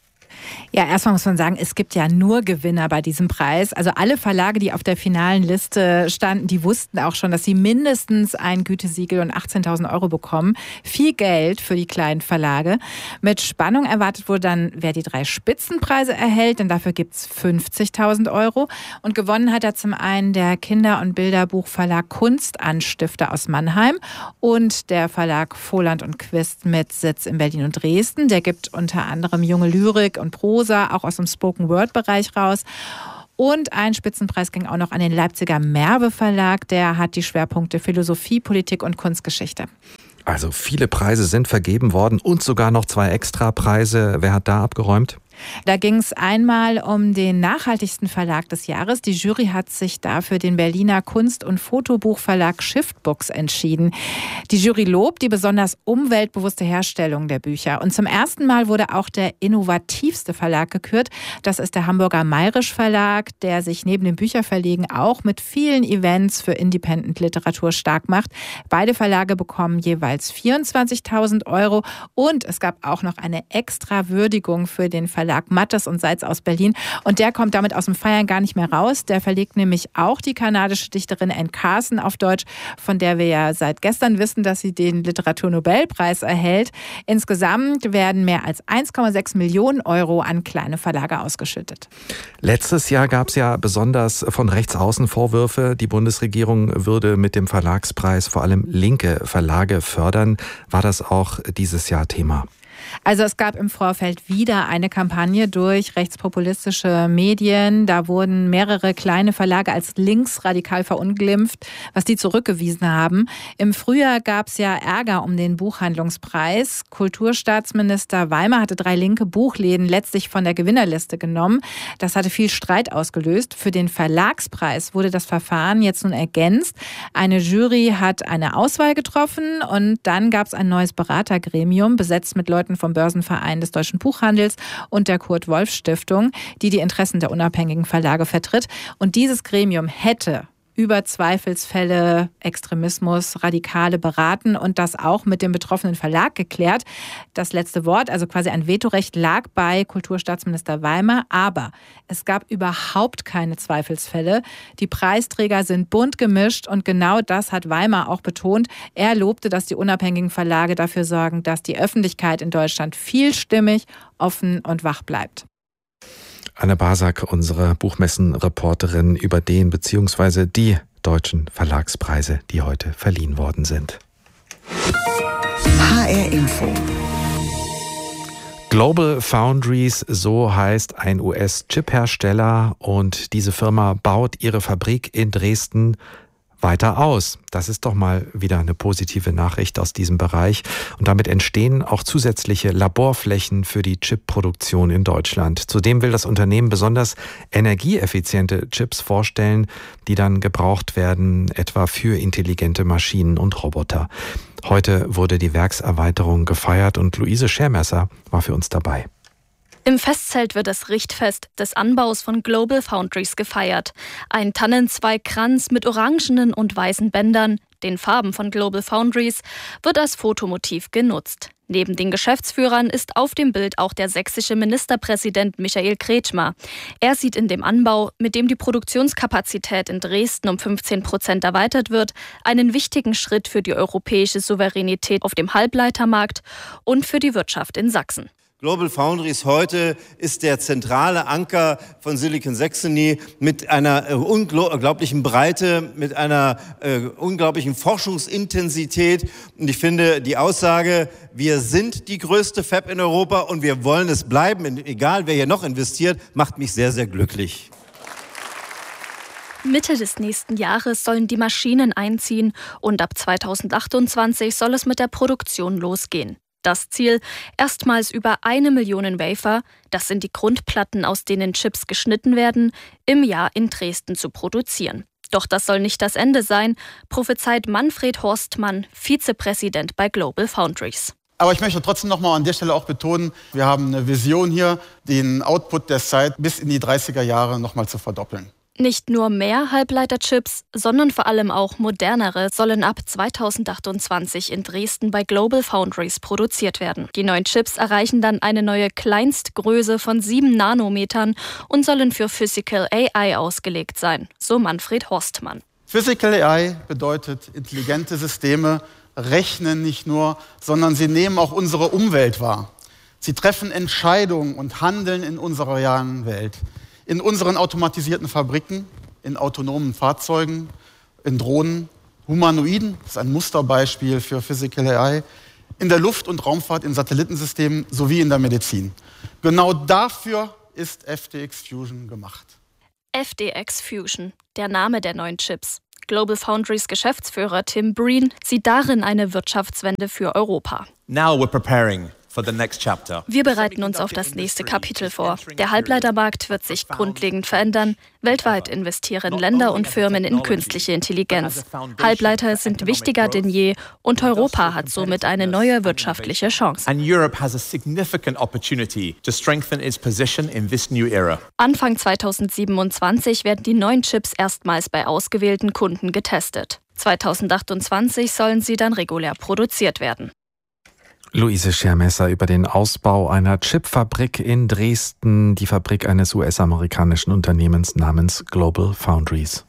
Ja, erstmal muss man sagen, es gibt ja nur Gewinner bei diesem Preis. Also alle Verlage, die auf der finalen Liste standen, die wussten auch schon, dass sie mindestens ein Gütesiegel und achtzehntausend Euro bekommen. Viel Geld für die kleinen Verlage. Mit Spannung erwartet wurde dann, wer die drei Spitzenpreise erhält, denn dafür gibt es fünfzigtausend Euro. Und gewonnen hat er zum einen der Kinder- und Bilderbuchverlag Kunstanstifter aus Mannheim und der Verlag Voland und Quist mit Sitz in Berlin und Dresden. Der gibt unter anderem junge Lyrik und Prosa, auch aus dem Spoken-Word-Bereich raus. Und ein Spitzenpreis ging auch noch an den Leipziger Merve Verlag. Der hat die Schwerpunkte Philosophie, Politik und Kunstgeschichte. Also viele Preise sind vergeben worden und sogar noch zwei Extrapreise. Wer hat da abgeräumt? Da ging es einmal um den nachhaltigsten Verlag des Jahres. Die Jury hat sich dafür den Berliner Kunst- und Fotobuchverlag Shiftbooks entschieden. Die Jury lobt die besonders umweltbewusste Herstellung der Bücher. Und zum ersten Mal wurde auch der innovativste Verlag gekürt. Das ist der Hamburger Mayrisch Verlag, der sich neben dem Bücherverlegen auch mit vielen Events für Independent-Literatur stark macht. Beide Verlage bekommen jeweils vierundzwanzigtausend Euro. Und es gab auch noch eine extra Würdigung für den Verlag Verlag Mattes und Seitz aus Berlin. Und der kommt damit aus dem Feiern gar nicht mehr raus. Der verlegt nämlich auch die kanadische Dichterin Anne Carson auf Deutsch, von der wir ja seit gestern wissen, dass sie den Literaturnobelpreis erhält. Insgesamt werden mehr als eins Komma sechs Millionen Euro an kleine Verlage ausgeschüttet. Letztes Jahr gab es ja besonders von rechts außen Vorwürfe, die Bundesregierung würde mit dem Verlagspreis vor allem linke Verlage fördern. War das auch dieses Jahr Thema? Also es gab im Vorfeld wieder eine Kampagne durch rechtspopulistische Medien. Da wurden mehrere kleine Verlage als linksradikal verunglimpft, was die zurückgewiesen haben. Im Frühjahr gab es ja Ärger um den Buchhandlungspreis. Kulturstaatsminister Weimer hatte drei linke Buchläden letztlich von der Gewinnerliste genommen. Das hatte viel Streit ausgelöst. Für den Verlagspreis wurde das Verfahren jetzt nun ergänzt. Eine Jury hat eine Auswahl getroffen und dann gab es ein neues Beratergremium, besetzt mit Leuten vom Börsenverein des Deutschen Buchhandels und der Kurt-Wolf-Stiftung, die die Interessen der unabhängigen Verlage vertritt. Und dieses Gremium hätte über Zweifelsfälle, Extremismus, Radikale beraten und das auch mit dem betroffenen Verlag geklärt. Das letzte Wort, also quasi ein Vetorecht, lag bei Kulturstaatsminister Weimer, aber es gab überhaupt keine Zweifelsfälle. Die Preisträger sind bunt gemischt und genau das hat Weimer auch betont. Er lobte, dass die unabhängigen Verlage dafür sorgen, dass die Öffentlichkeit in Deutschland vielstimmig, offen und wach bleibt. Anne Basak, unsere Buchmessen-Reporterin, über den bzw. die deutschen Verlagspreise, die heute verliehen worden sind. H R Info. Global Foundries, so heißt ein U S-Chip-Hersteller, und diese Firma baut ihre Fabrik in Dresden weiter aus. Das ist doch mal wieder eine positive Nachricht aus diesem Bereich. Und damit entstehen auch zusätzliche Laborflächen für die Chipproduktion in Deutschland. Zudem will das Unternehmen besonders energieeffiziente Chips vorstellen, die dann gebraucht werden, etwa für intelligente Maschinen und Roboter. Heute wurde die Werkserweiterung gefeiert und Luise Schermesser war für uns dabei. Im Festzelt wird das Richtfest des Anbaus von Global Foundries gefeiert. Ein Tannenzweigkranz mit orangenen und weißen Bändern, den Farben von Global Foundries, wird als Fotomotiv genutzt. Neben den Geschäftsführern ist auf dem Bild auch der sächsische Ministerpräsident Michael Kretschmer. Er sieht in dem Anbau, mit dem die Produktionskapazität in Dresden um fünfzehn Prozent erweitert wird, einen wichtigen Schritt für die europäische Souveränität auf dem Halbleitermarkt und für die Wirtschaft in Sachsen. Global Foundries heute ist der zentrale Anker von Silicon Saxony mit einer äh, unglaublichen Breite, mit einer äh, unglaublichen Forschungsintensität. Und ich finde die Aussage, wir sind die größte Fab in Europa und wir wollen es bleiben, egal wer hier noch investiert, macht mich sehr, sehr glücklich. Mitte des nächsten Jahres sollen die Maschinen einziehen und ab zweitausendachtundzwanzig soll es mit der Produktion losgehen. Das Ziel, erstmals über eine Million Wafer, das sind die Grundplatten, aus denen Chips geschnitten werden, im Jahr in Dresden zu produzieren. Doch das soll nicht das Ende sein, prophezeit Manfred Horstmann, Vizepräsident bei Global Foundries. Aber ich möchte trotzdem noch mal an der Stelle auch betonen, wir haben eine Vision hier, den Output der Site bis in die dreißiger Jahre noch mal zu verdoppeln. Nicht nur mehr Halbleiterchips, sondern vor allem auch modernere sollen ab zweitausendachtundzwanzig in Dresden bei Global Foundries produziert werden. Die neuen Chips erreichen dann eine neue Kleinstgröße von sieben Nanometern und sollen für Physical A I ausgelegt sein, so Manfred Horstmann. Physical A I bedeutet, intelligente Systeme rechnen nicht nur, sondern sie nehmen auch unsere Umwelt wahr. Sie treffen Entscheidungen und handeln in unserer realen Welt. In unseren automatisierten Fabriken, in autonomen Fahrzeugen, in Drohnen, Humanoiden, das ist ein Musterbeispiel für Physical A I, in der Luft- und Raumfahrt, in Satellitensystemen sowie in der Medizin. Genau dafür ist F D X Fusion gemacht. F D X Fusion, der Name der neuen Chips. Global Foundries Geschäftsführer Tim Breen sieht darin eine Wirtschaftswende für Europa. Now we're preparing. Wir bereiten uns auf das nächste Kapitel vor. Der Halbleitermarkt wird sich grundlegend verändern. Weltweit investieren Länder und Firmen in künstliche Intelligenz. Halbleiter sind wichtiger denn je und Europa hat somit eine neue wirtschaftliche Chance. Anfang zweitausendsiebenundzwanzig werden die neuen Chips erstmals bei ausgewählten Kunden getestet. zweitausendachtundzwanzig sollen sie dann regulär produziert werden. Luise Schermesser über den Ausbau einer Chipfabrik in Dresden, die Fabrik eines U S-amerikanischen Unternehmens namens Global Foundries.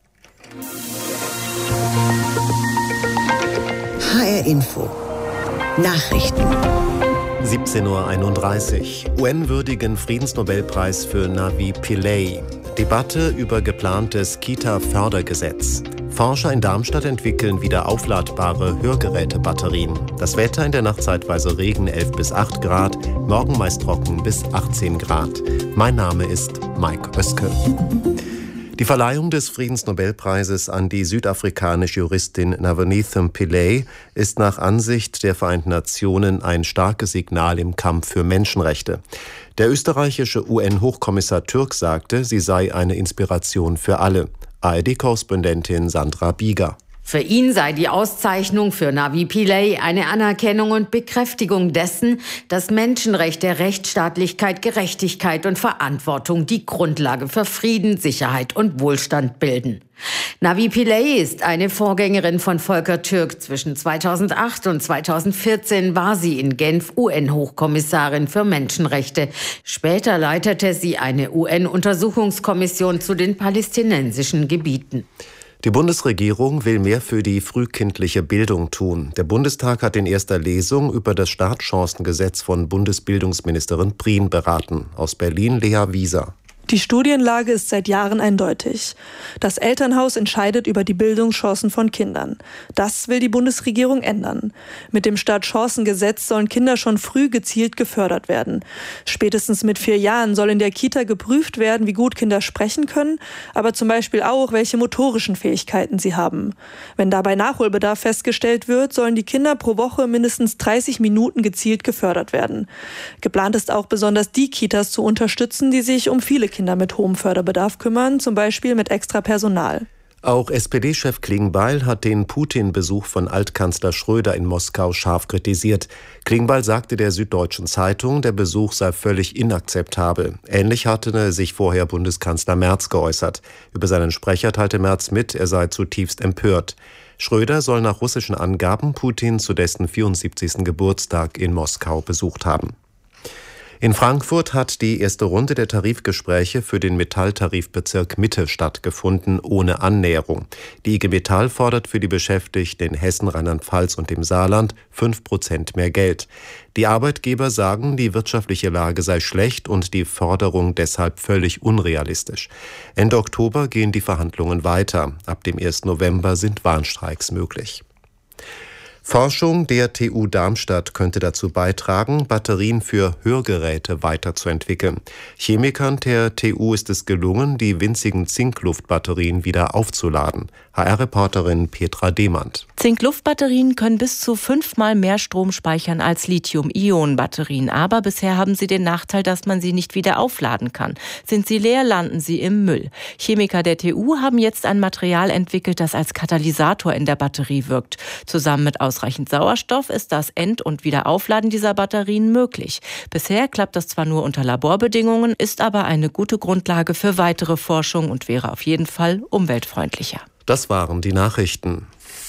H R Info Nachrichten. siebzehn Uhr einunddreißig. U N-würdigen Friedensnobelpreis für Navi Pillay. Debatte über geplantes Kita-Fördergesetz. Forscher in Darmstadt entwickeln wieder aufladbare Hörgerätebatterien. Das Wetter in der Nacht zeitweise Regen elf bis acht Grad, morgen meist trocken bis achtzehn Grad. Mein Name ist Mike Oeske. Die Verleihung des Friedensnobelpreises an die südafrikanische Juristin Navonethem Pillay ist nach Ansicht der Vereinten Nationen ein starkes Signal im Kampf für Menschenrechte. Der österreichische U N-Hochkommissar Türk sagte, sie sei eine Inspiration für alle. A R D-Korrespondentin Sandra Bieger. Für ihn sei die Auszeichnung für Navi Pillay eine Anerkennung und Bekräftigung dessen, dass Menschenrechte, Rechtsstaatlichkeit, Gerechtigkeit und Verantwortung die Grundlage für Frieden, Sicherheit und Wohlstand bilden. Navi Pillay ist eine Vorgängerin von Volker Türk. Zwischen zweitausendacht und zweitausendvierzehn war sie in Genf U N-Hochkommissarin für Menschenrechte. Später leitete sie eine U N-Untersuchungskommission zu den palästinensischen Gebieten. Die Bundesregierung will mehr für die frühkindliche Bildung tun. Der Bundestag hat in erster Lesung über das Startchancengesetz von Bundesbildungsministerin Prien beraten. Aus Berlin Lea Wieser. Die Studienlage ist seit Jahren eindeutig. Das Elternhaus entscheidet über die Bildungschancen von Kindern. Das will die Bundesregierung ändern. Mit dem Startchancengesetz sollen Kinder schon früh gezielt gefördert werden. Spätestens mit vier Jahren soll in der Kita geprüft werden, wie gut Kinder sprechen können, aber zum Beispiel auch, welche motorischen Fähigkeiten sie haben. Wenn dabei Nachholbedarf festgestellt wird, sollen die Kinder pro Woche mindestens dreißig Minuten gezielt gefördert werden. Geplant ist auch besonders die Kitas zu unterstützen, die sich um viele Kinder Kinder mit hohem Förderbedarf kümmern, zum Beispiel mit extra Personal. Auch S P D-Chef Klingbeil hat den Putin-Besuch von Altkanzler Schröder in Moskau scharf kritisiert. Klingbeil sagte der Süddeutschen Zeitung, der Besuch sei völlig inakzeptabel. Ähnlich hatte sich vorher Bundeskanzler Merz geäußert. Über seinen Sprecher teilte Merz mit, er sei zutiefst empört. Schröder soll nach russischen Angaben Putin zu dessen vierundsiebzigsten Geburtstag in Moskau besucht haben. In Frankfurt hat die erste Runde der Tarifgespräche für den Metalltarifbezirk Mitte stattgefunden, ohne Annäherung. Die I G Metall fordert für die Beschäftigten in Hessen, Rheinland-Pfalz und dem Saarland fünf Prozent mehr Geld. Die Arbeitgeber sagen, die wirtschaftliche Lage sei schlecht und die Forderung deshalb völlig unrealistisch. Ende Oktober gehen die Verhandlungen weiter. Ab dem ersten November sind Warnstreiks möglich. Forschung der T U Darmstadt könnte dazu beitragen, Batterien für Hörgeräte weiterzuentwickeln. Chemikern der T U ist es gelungen, die winzigen Zinkluftbatterien wieder aufzuladen. H R-Reporterin Petra Demand. Zinkluftbatterien können bis zu fünfmal mehr Strom speichern als Lithium-Ionen-Batterien. Aber bisher haben sie den Nachteil, dass man sie nicht wieder aufladen kann. Sind sie leer, landen sie im Müll. Chemiker der T U haben jetzt ein Material entwickelt, das als Katalysator in der Batterie wirkt. Zusammen mit ausreichend Sauerstoff ist das End- und Wiederaufladen dieser Batterien möglich. Bisher klappt das zwar nur unter Laborbedingungen, ist aber eine gute Grundlage für weitere Forschung und wäre auf jeden Fall umweltfreundlicher. Das waren die Nachrichten.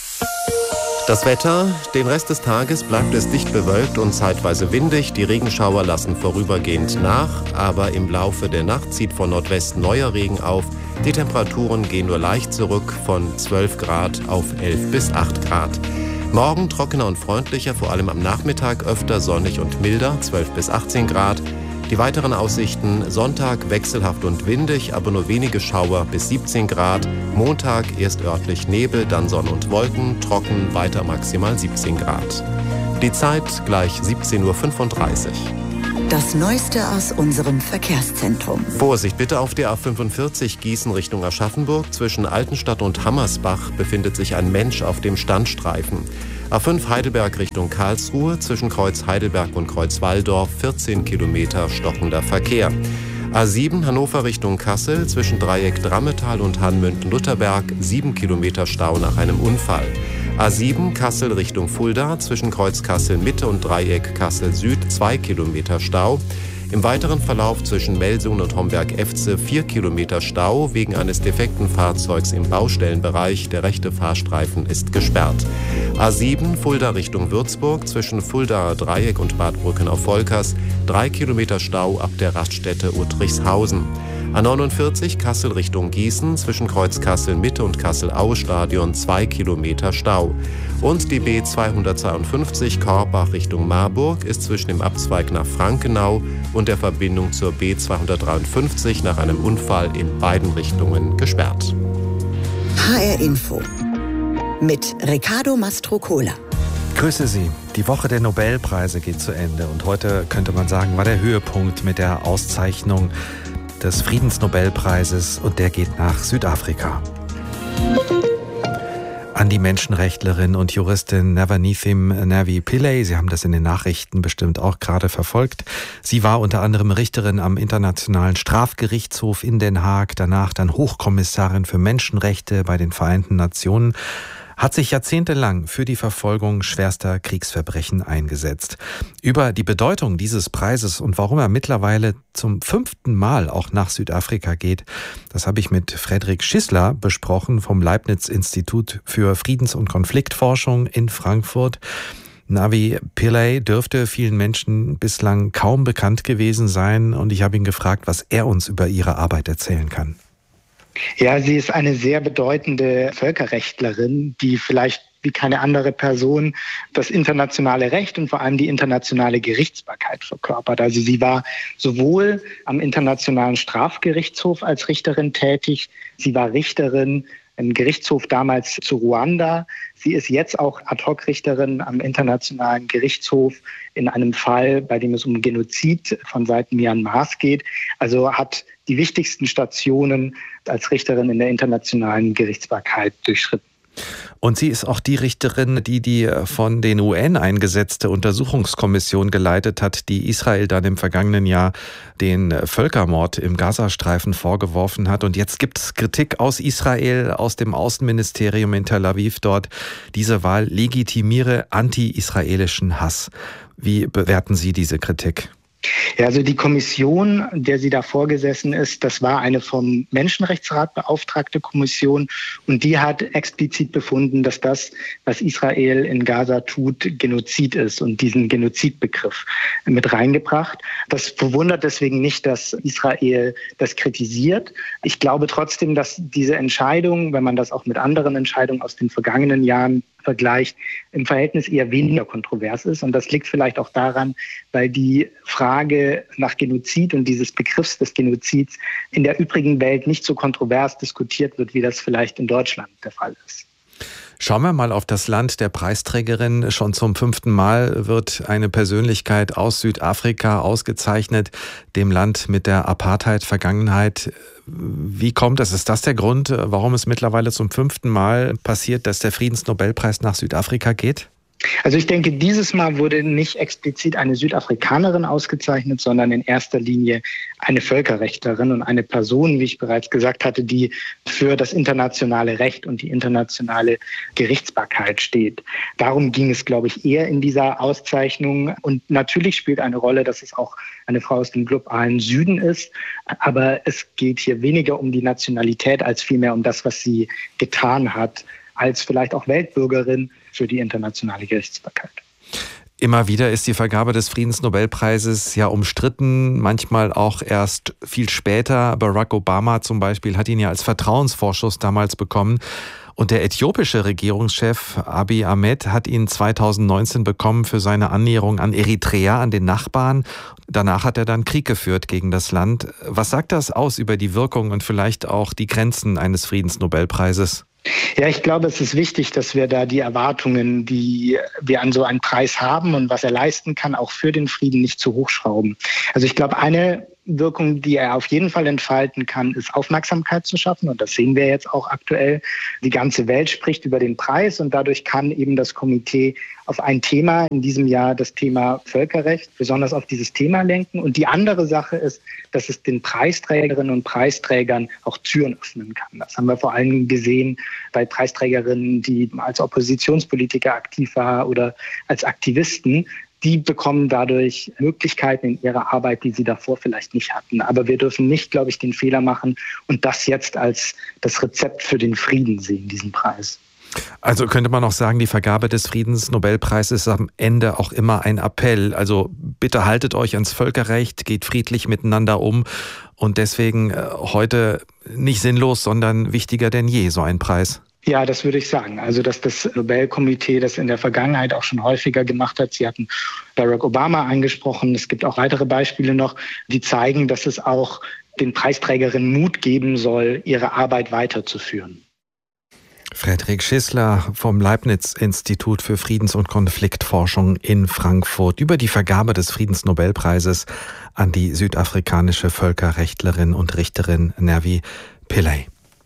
Das Wetter: Den Rest des Tages bleibt es dicht bewölkt und zeitweise windig. Die Regenschauer lassen vorübergehend nach, aber im Laufe der Nacht zieht von Nordwesten neuer Regen auf. Die Temperaturen gehen nur leicht zurück, von zwölf Grad auf elf bis acht Grad. Morgen trockener und freundlicher, vor allem am Nachmittag öfter sonnig und milder, zwölf bis achtzehn Grad. Die weiteren Aussichten: Sonntag wechselhaft und windig, aber nur wenige Schauer bis siebzehn Grad. Montag erst örtlich Nebel, dann Sonne und Wolken, trocken, weiter maximal siebzehn Grad. Die Zeit gleich siebzehn Uhr fünfunddreißig. Das Neueste aus unserem Verkehrszentrum. Vorsicht bitte auf der A fünfundvierzig Gießen Richtung Aschaffenburg. Zwischen Altenstadt und Hammersbach befindet sich ein Mensch auf dem Standstreifen. A fünf Heidelberg Richtung Karlsruhe, zwischen Kreuz Heidelberg und Kreuz Walldorf vierzehn Kilometer stockender Verkehr. A sieben Hannover Richtung Kassel, zwischen Dreieck Drammetal und Hanmünden-Lutherberg sieben Kilometer Stau nach einem Unfall. A sieben Kassel Richtung Fulda, zwischen Kreuz Kassel Mitte und Dreieck Kassel Süd zwei Kilometer Stau. Im weiteren Verlauf zwischen Melsungen und Homberg-Efze vier Kilometer Stau wegen eines defekten Fahrzeugs im Baustellenbereich. Der rechte Fahrstreifen ist gesperrt. A sieben Fulda Richtung Würzburg, zwischen Fuldaer Dreieck und Bad Brücken auf Volkers drei Kilometer Stau ab der Raststätte Uttrichshausen. A neunundvierzig Kassel Richtung Gießen, zwischen Kreuz Kassel Mitte und Kassel-Aue-Stadion zwei Kilometer Stau. Und die B zweihundertzweiundfünfzig Korbach Richtung Marburg ist zwischen dem Abzweig nach Frankenau und der Verbindung zur B zweihundertdreiundfünfzig nach einem Unfall in beiden Richtungen gesperrt. H R Info mit Riccardo Mastrocola. Grüße Sie. Die Woche der Nobelpreise geht zu Ende und heute, könnte man sagen, war der Höhepunkt mit der Auszeichnung des Friedensnobelpreises und der geht nach Südafrika. An die Menschenrechtlerin und Juristin Navaneethim Navi Pillay. Sie haben das in den Nachrichten bestimmt auch gerade verfolgt. Sie war unter anderem Richterin am Internationalen Strafgerichtshof in Den Haag, danach dann Hochkommissarin für Menschenrechte bei den Vereinten Nationen, hat sich jahrzehntelang für die Verfolgung schwerster Kriegsverbrechen eingesetzt. Über die Bedeutung dieses Preises und warum er mittlerweile zum fünften Mal auch nach Südafrika geht, das habe ich mit Frederik Schissler besprochen vom Leibniz-Institut für Friedens- und Konfliktforschung in Frankfurt. Navi Pillay dürfte vielen Menschen bislang kaum bekannt gewesen sein und ich habe ihn gefragt, was er uns über ihre Arbeit erzählen kann. Ja, sie ist eine sehr bedeutende Völkerrechtlerin, die vielleicht wie keine andere Person das internationale Recht und vor allem die internationale Gerichtsbarkeit verkörpert. Also sie war sowohl am Internationalen Strafgerichtshof als Richterin tätig, sie war Richterin im Gerichtshof damals zu Ruanda. Sie ist jetzt auch Ad-hoc-Richterin am Internationalen Gerichtshof in einem Fall, bei dem es um Genozid von Seiten Myanmars geht. Also hat die wichtigsten Stationen als Richterin in der internationalen Gerichtsbarkeit durchschritten. Und sie ist auch die Richterin, die die von den U N eingesetzte Untersuchungskommission geleitet hat, die Israel dann im vergangenen Jahr den Völkermord im Gazastreifen vorgeworfen hat. Und jetzt gibt es Kritik aus Israel, aus dem Außenministerium in Tel Aviv dort. Diese Wahl legitimiere anti-israelischen Hass. Wie bewerten Sie diese Kritik? Ja, also die Kommission, der sie da vorgesessen ist, das war eine vom Menschenrechtsrat beauftragte Kommission und die hat explizit befunden, dass das, was Israel in Gaza tut, Genozid ist und diesen Genozidbegriff mit reingebracht. Das verwundert deswegen nicht, dass Israel das kritisiert. Ich glaube trotzdem, dass diese Entscheidung, wenn man das auch mit anderen Entscheidungen aus den vergangenen Jahren vergleicht, im Verhältnis eher weniger kontrovers ist. Und das liegt vielleicht auch daran, weil die Frage nach Genozid und dieses Begriffs des Genozids in der übrigen Welt nicht so kontrovers diskutiert wird, wie das vielleicht in Deutschland der Fall ist. Schauen wir mal auf das Land der Preisträgerin. Schon zum fünften Mal wird eine Persönlichkeit aus Südafrika ausgezeichnet, dem Land mit der Apartheid-Vergangenheit. Wie kommt das? Ist das der Grund, warum es mittlerweile zum fünften Mal passiert, dass der Friedensnobelpreis nach Südafrika geht? Also ich denke, dieses Mal wurde nicht explizit eine Südafrikanerin ausgezeichnet, sondern in erster Linie eine Völkerrechtlerin und eine Person, wie ich bereits gesagt hatte, die für das internationale Recht und die internationale Gerichtsbarkeit steht. Darum ging es, glaube ich, eher in dieser Auszeichnung. Und natürlich spielt eine Rolle, dass es auch eine Frau aus dem globalen Süden ist. Aber es geht hier weniger um die Nationalität als vielmehr um das, was sie getan hat, als vielleicht auch Weltbürgerin für die internationale Gerichtsbarkeit. Immer wieder ist die Vergabe des Friedensnobelpreises ja umstritten, manchmal auch erst viel später. Barack Obama zum Beispiel hat ihn ja als Vertrauensvorschuss damals bekommen. Und der äthiopische Regierungschef Abiy Ahmed hat ihn zweitausendneunzehn bekommen für seine Annäherung an Eritrea, an den Nachbarn. Danach hat er dann Krieg geführt gegen das Land. Was sagt das aus über die Wirkung und vielleicht auch die Grenzen eines Friedensnobelpreises? Ja, ich glaube, es ist wichtig, dass wir da die Erwartungen, die wir an so einen Preis haben und was er leisten kann, auch für den Frieden nicht zu hochschrauben. Also ich glaube, eine Wirkung, die er auf jeden Fall entfalten kann, ist Aufmerksamkeit zu schaffen. Und das sehen wir jetzt auch aktuell. Die ganze Welt spricht über den Preis und dadurch kann eben das Komitee auf ein Thema, in diesem Jahr das Thema Völkerrecht, besonders auf dieses Thema lenken. Und die andere Sache ist, dass es den Preisträgerinnen und Preisträgern auch Türen öffnen kann. Das haben wir vor allem gesehen bei Preisträgerinnen, die als Oppositionspolitiker aktiv waren oder als Aktivisten. Die bekommen dadurch Möglichkeiten in ihrer Arbeit, die sie davor vielleicht nicht hatten. Aber wir dürfen nicht, glaube ich, den Fehler machen und das jetzt als das Rezept für den Frieden sehen, diesen Preis. Also könnte man auch sagen, die Vergabe des Friedensnobelpreises ist am Ende auch immer ein Appell. Also bitte haltet euch ans Völkerrecht, geht friedlich miteinander um und deswegen heute nicht sinnlos, sondern wichtiger denn je, so ein Preis. Ja, das würde ich sagen. Also, dass das Nobelkomitee das in der Vergangenheit auch schon häufiger gemacht hat. Sie hatten Barack Obama angesprochen. Es gibt auch weitere Beispiele noch, die zeigen, dass es auch den Preisträgerinnen Mut geben soll, ihre Arbeit weiterzuführen. Frederik Schissler vom Leibniz-Institut für Friedens- und Konfliktforschung in Frankfurt über die Vergabe des Friedensnobelpreises an die südafrikanische Völkerrechtlerin und Richterin Navi Pillay.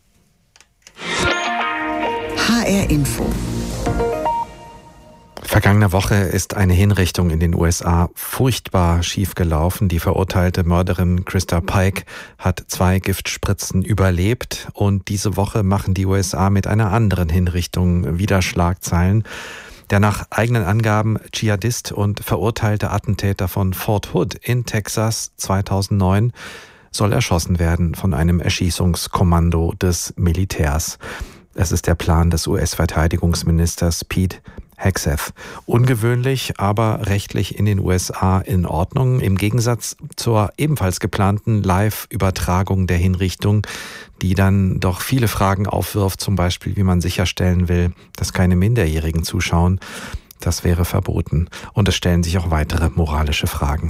H R Info. Vergangene Woche ist eine Hinrichtung in den U S A furchtbar schiefgelaufen. Die verurteilte Mörderin Krista Pike hat zwei Giftspritzen überlebt und diese Woche machen die U S A mit einer anderen Hinrichtung wieder Schlagzeilen. Der nach eigenen Angaben Dschihadist und verurteilte Attentäter von Fort Hood in Texas zweitausendneun soll erschossen werden von einem Erschießungskommando des Militärs. Es ist der Plan des U S-Verteidigungsministers Pete Hegseth. Ungewöhnlich, aber rechtlich in den U S A in Ordnung. Im Gegensatz zur ebenfalls geplanten Live-Übertragung der Hinrichtung, die dann doch viele Fragen aufwirft, zum Beispiel, wie man sicherstellen will, dass keine Minderjährigen zuschauen. Das wäre verboten. Und es stellen sich auch weitere moralische Fragen.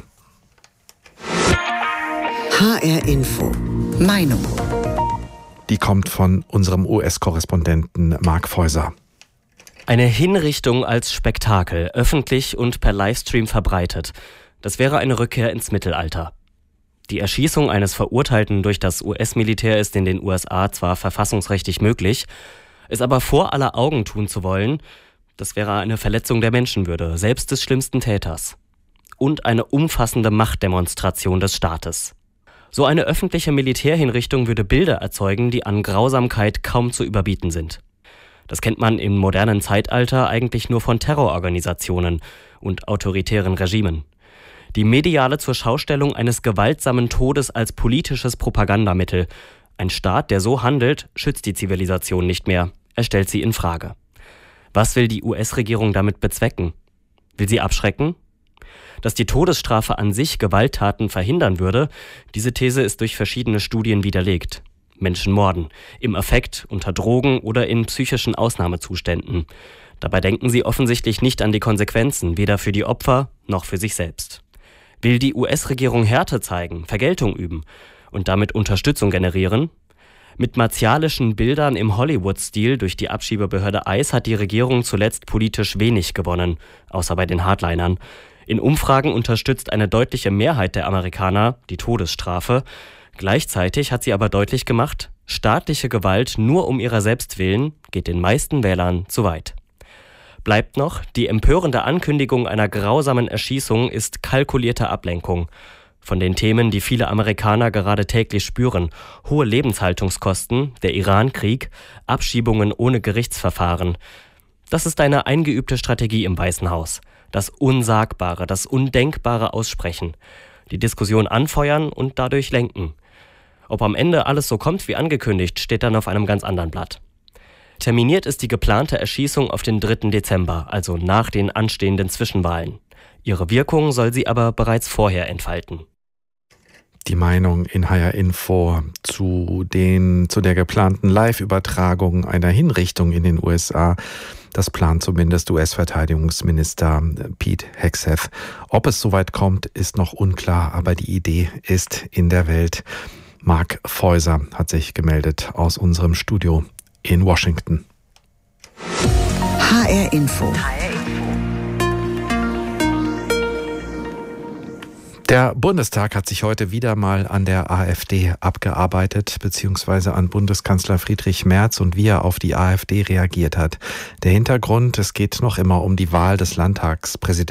H R Info. Meinung. Die kommt von unserem U S-Korrespondenten Mark Feuser. Eine Hinrichtung als Spektakel, öffentlich und per Livestream verbreitet. Das wäre eine Rückkehr ins Mittelalter. Die Erschießung eines Verurteilten durch das U S-Militär ist in den U S A zwar verfassungsrechtlich möglich, es aber vor aller Augen tun zu wollen, das wäre eine Verletzung der Menschenwürde, selbst des schlimmsten Täters. Und eine umfassende Machtdemonstration des Staates. So eine öffentliche Militärhinrichtung würde Bilder erzeugen, die an Grausamkeit kaum zu überbieten sind. Das kennt man im modernen Zeitalter eigentlich nur von Terrororganisationen und autoritären Regimen. Die mediale Zurschaustellung eines gewaltsamen Todes als politisches Propagandamittel. Ein Staat, der so handelt, schützt die Zivilisation nicht mehr. Er stellt sie in Frage. Was will die U S-Regierung damit bezwecken? Will sie abschrecken? Dass die Todesstrafe an sich Gewalttaten verhindern würde, diese These ist durch verschiedene Studien widerlegt. Menschen morden, im Affekt, unter Drogen oder in psychischen Ausnahmezuständen. Dabei denken sie offensichtlich nicht an die Konsequenzen, weder für die Opfer noch für sich selbst. Will die U S-Regierung Härte zeigen, Vergeltung üben und damit Unterstützung generieren? Mit martialischen Bildern im Hollywood-Stil durch die Abschiebebehörde I C E hat die Regierung zuletzt politisch wenig gewonnen, außer bei den Hardlinern. In Umfragen unterstützt eine deutliche Mehrheit der Amerikaner die Todesstrafe. Gleichzeitig hat sie aber deutlich gemacht, staatliche Gewalt nur um ihrer selbst willen geht den meisten Wählern zu weit. Bleibt noch, die empörende Ankündigung einer grausamen Erschießung ist kalkulierte Ablenkung von den Themen, die viele Amerikaner gerade täglich spüren: hohe Lebenshaltungskosten, der Iran-Krieg, Abschiebungen ohne Gerichtsverfahren. Das ist eine eingeübte Strategie im Weißen Haus. Das Unsagbare, das Undenkbare aussprechen, die Diskussion anfeuern und dadurch lenken. Ob am Ende alles so kommt wie angekündigt, steht dann auf einem ganz anderen Blatt. Terminiert ist die geplante Erschießung auf den dritten Dezember, also nach den anstehenden Zwischenwahlen. Ihre Wirkung soll sie aber bereits vorher entfalten. Die Meinung in H R Info zu, den, zu der geplanten Live-Übertragung einer Hinrichtung in den U S A. Das plant zumindest U S-Verteidigungsminister Pete Hegseth. Ob es soweit kommt, ist noch unklar, aber die Idee ist in der Welt. Marc Feuser hat sich gemeldet aus unserem Studio in Washington. H R Info. Der Bundestag hat sich heute wieder mal an der AfD abgearbeitet, beziehungsweise an Bundeskanzler Friedrich Merz und wie er auf die AfD reagiert hat. Der Hintergrund: Es geht noch immer um die Wahl des Landtagspräsidenten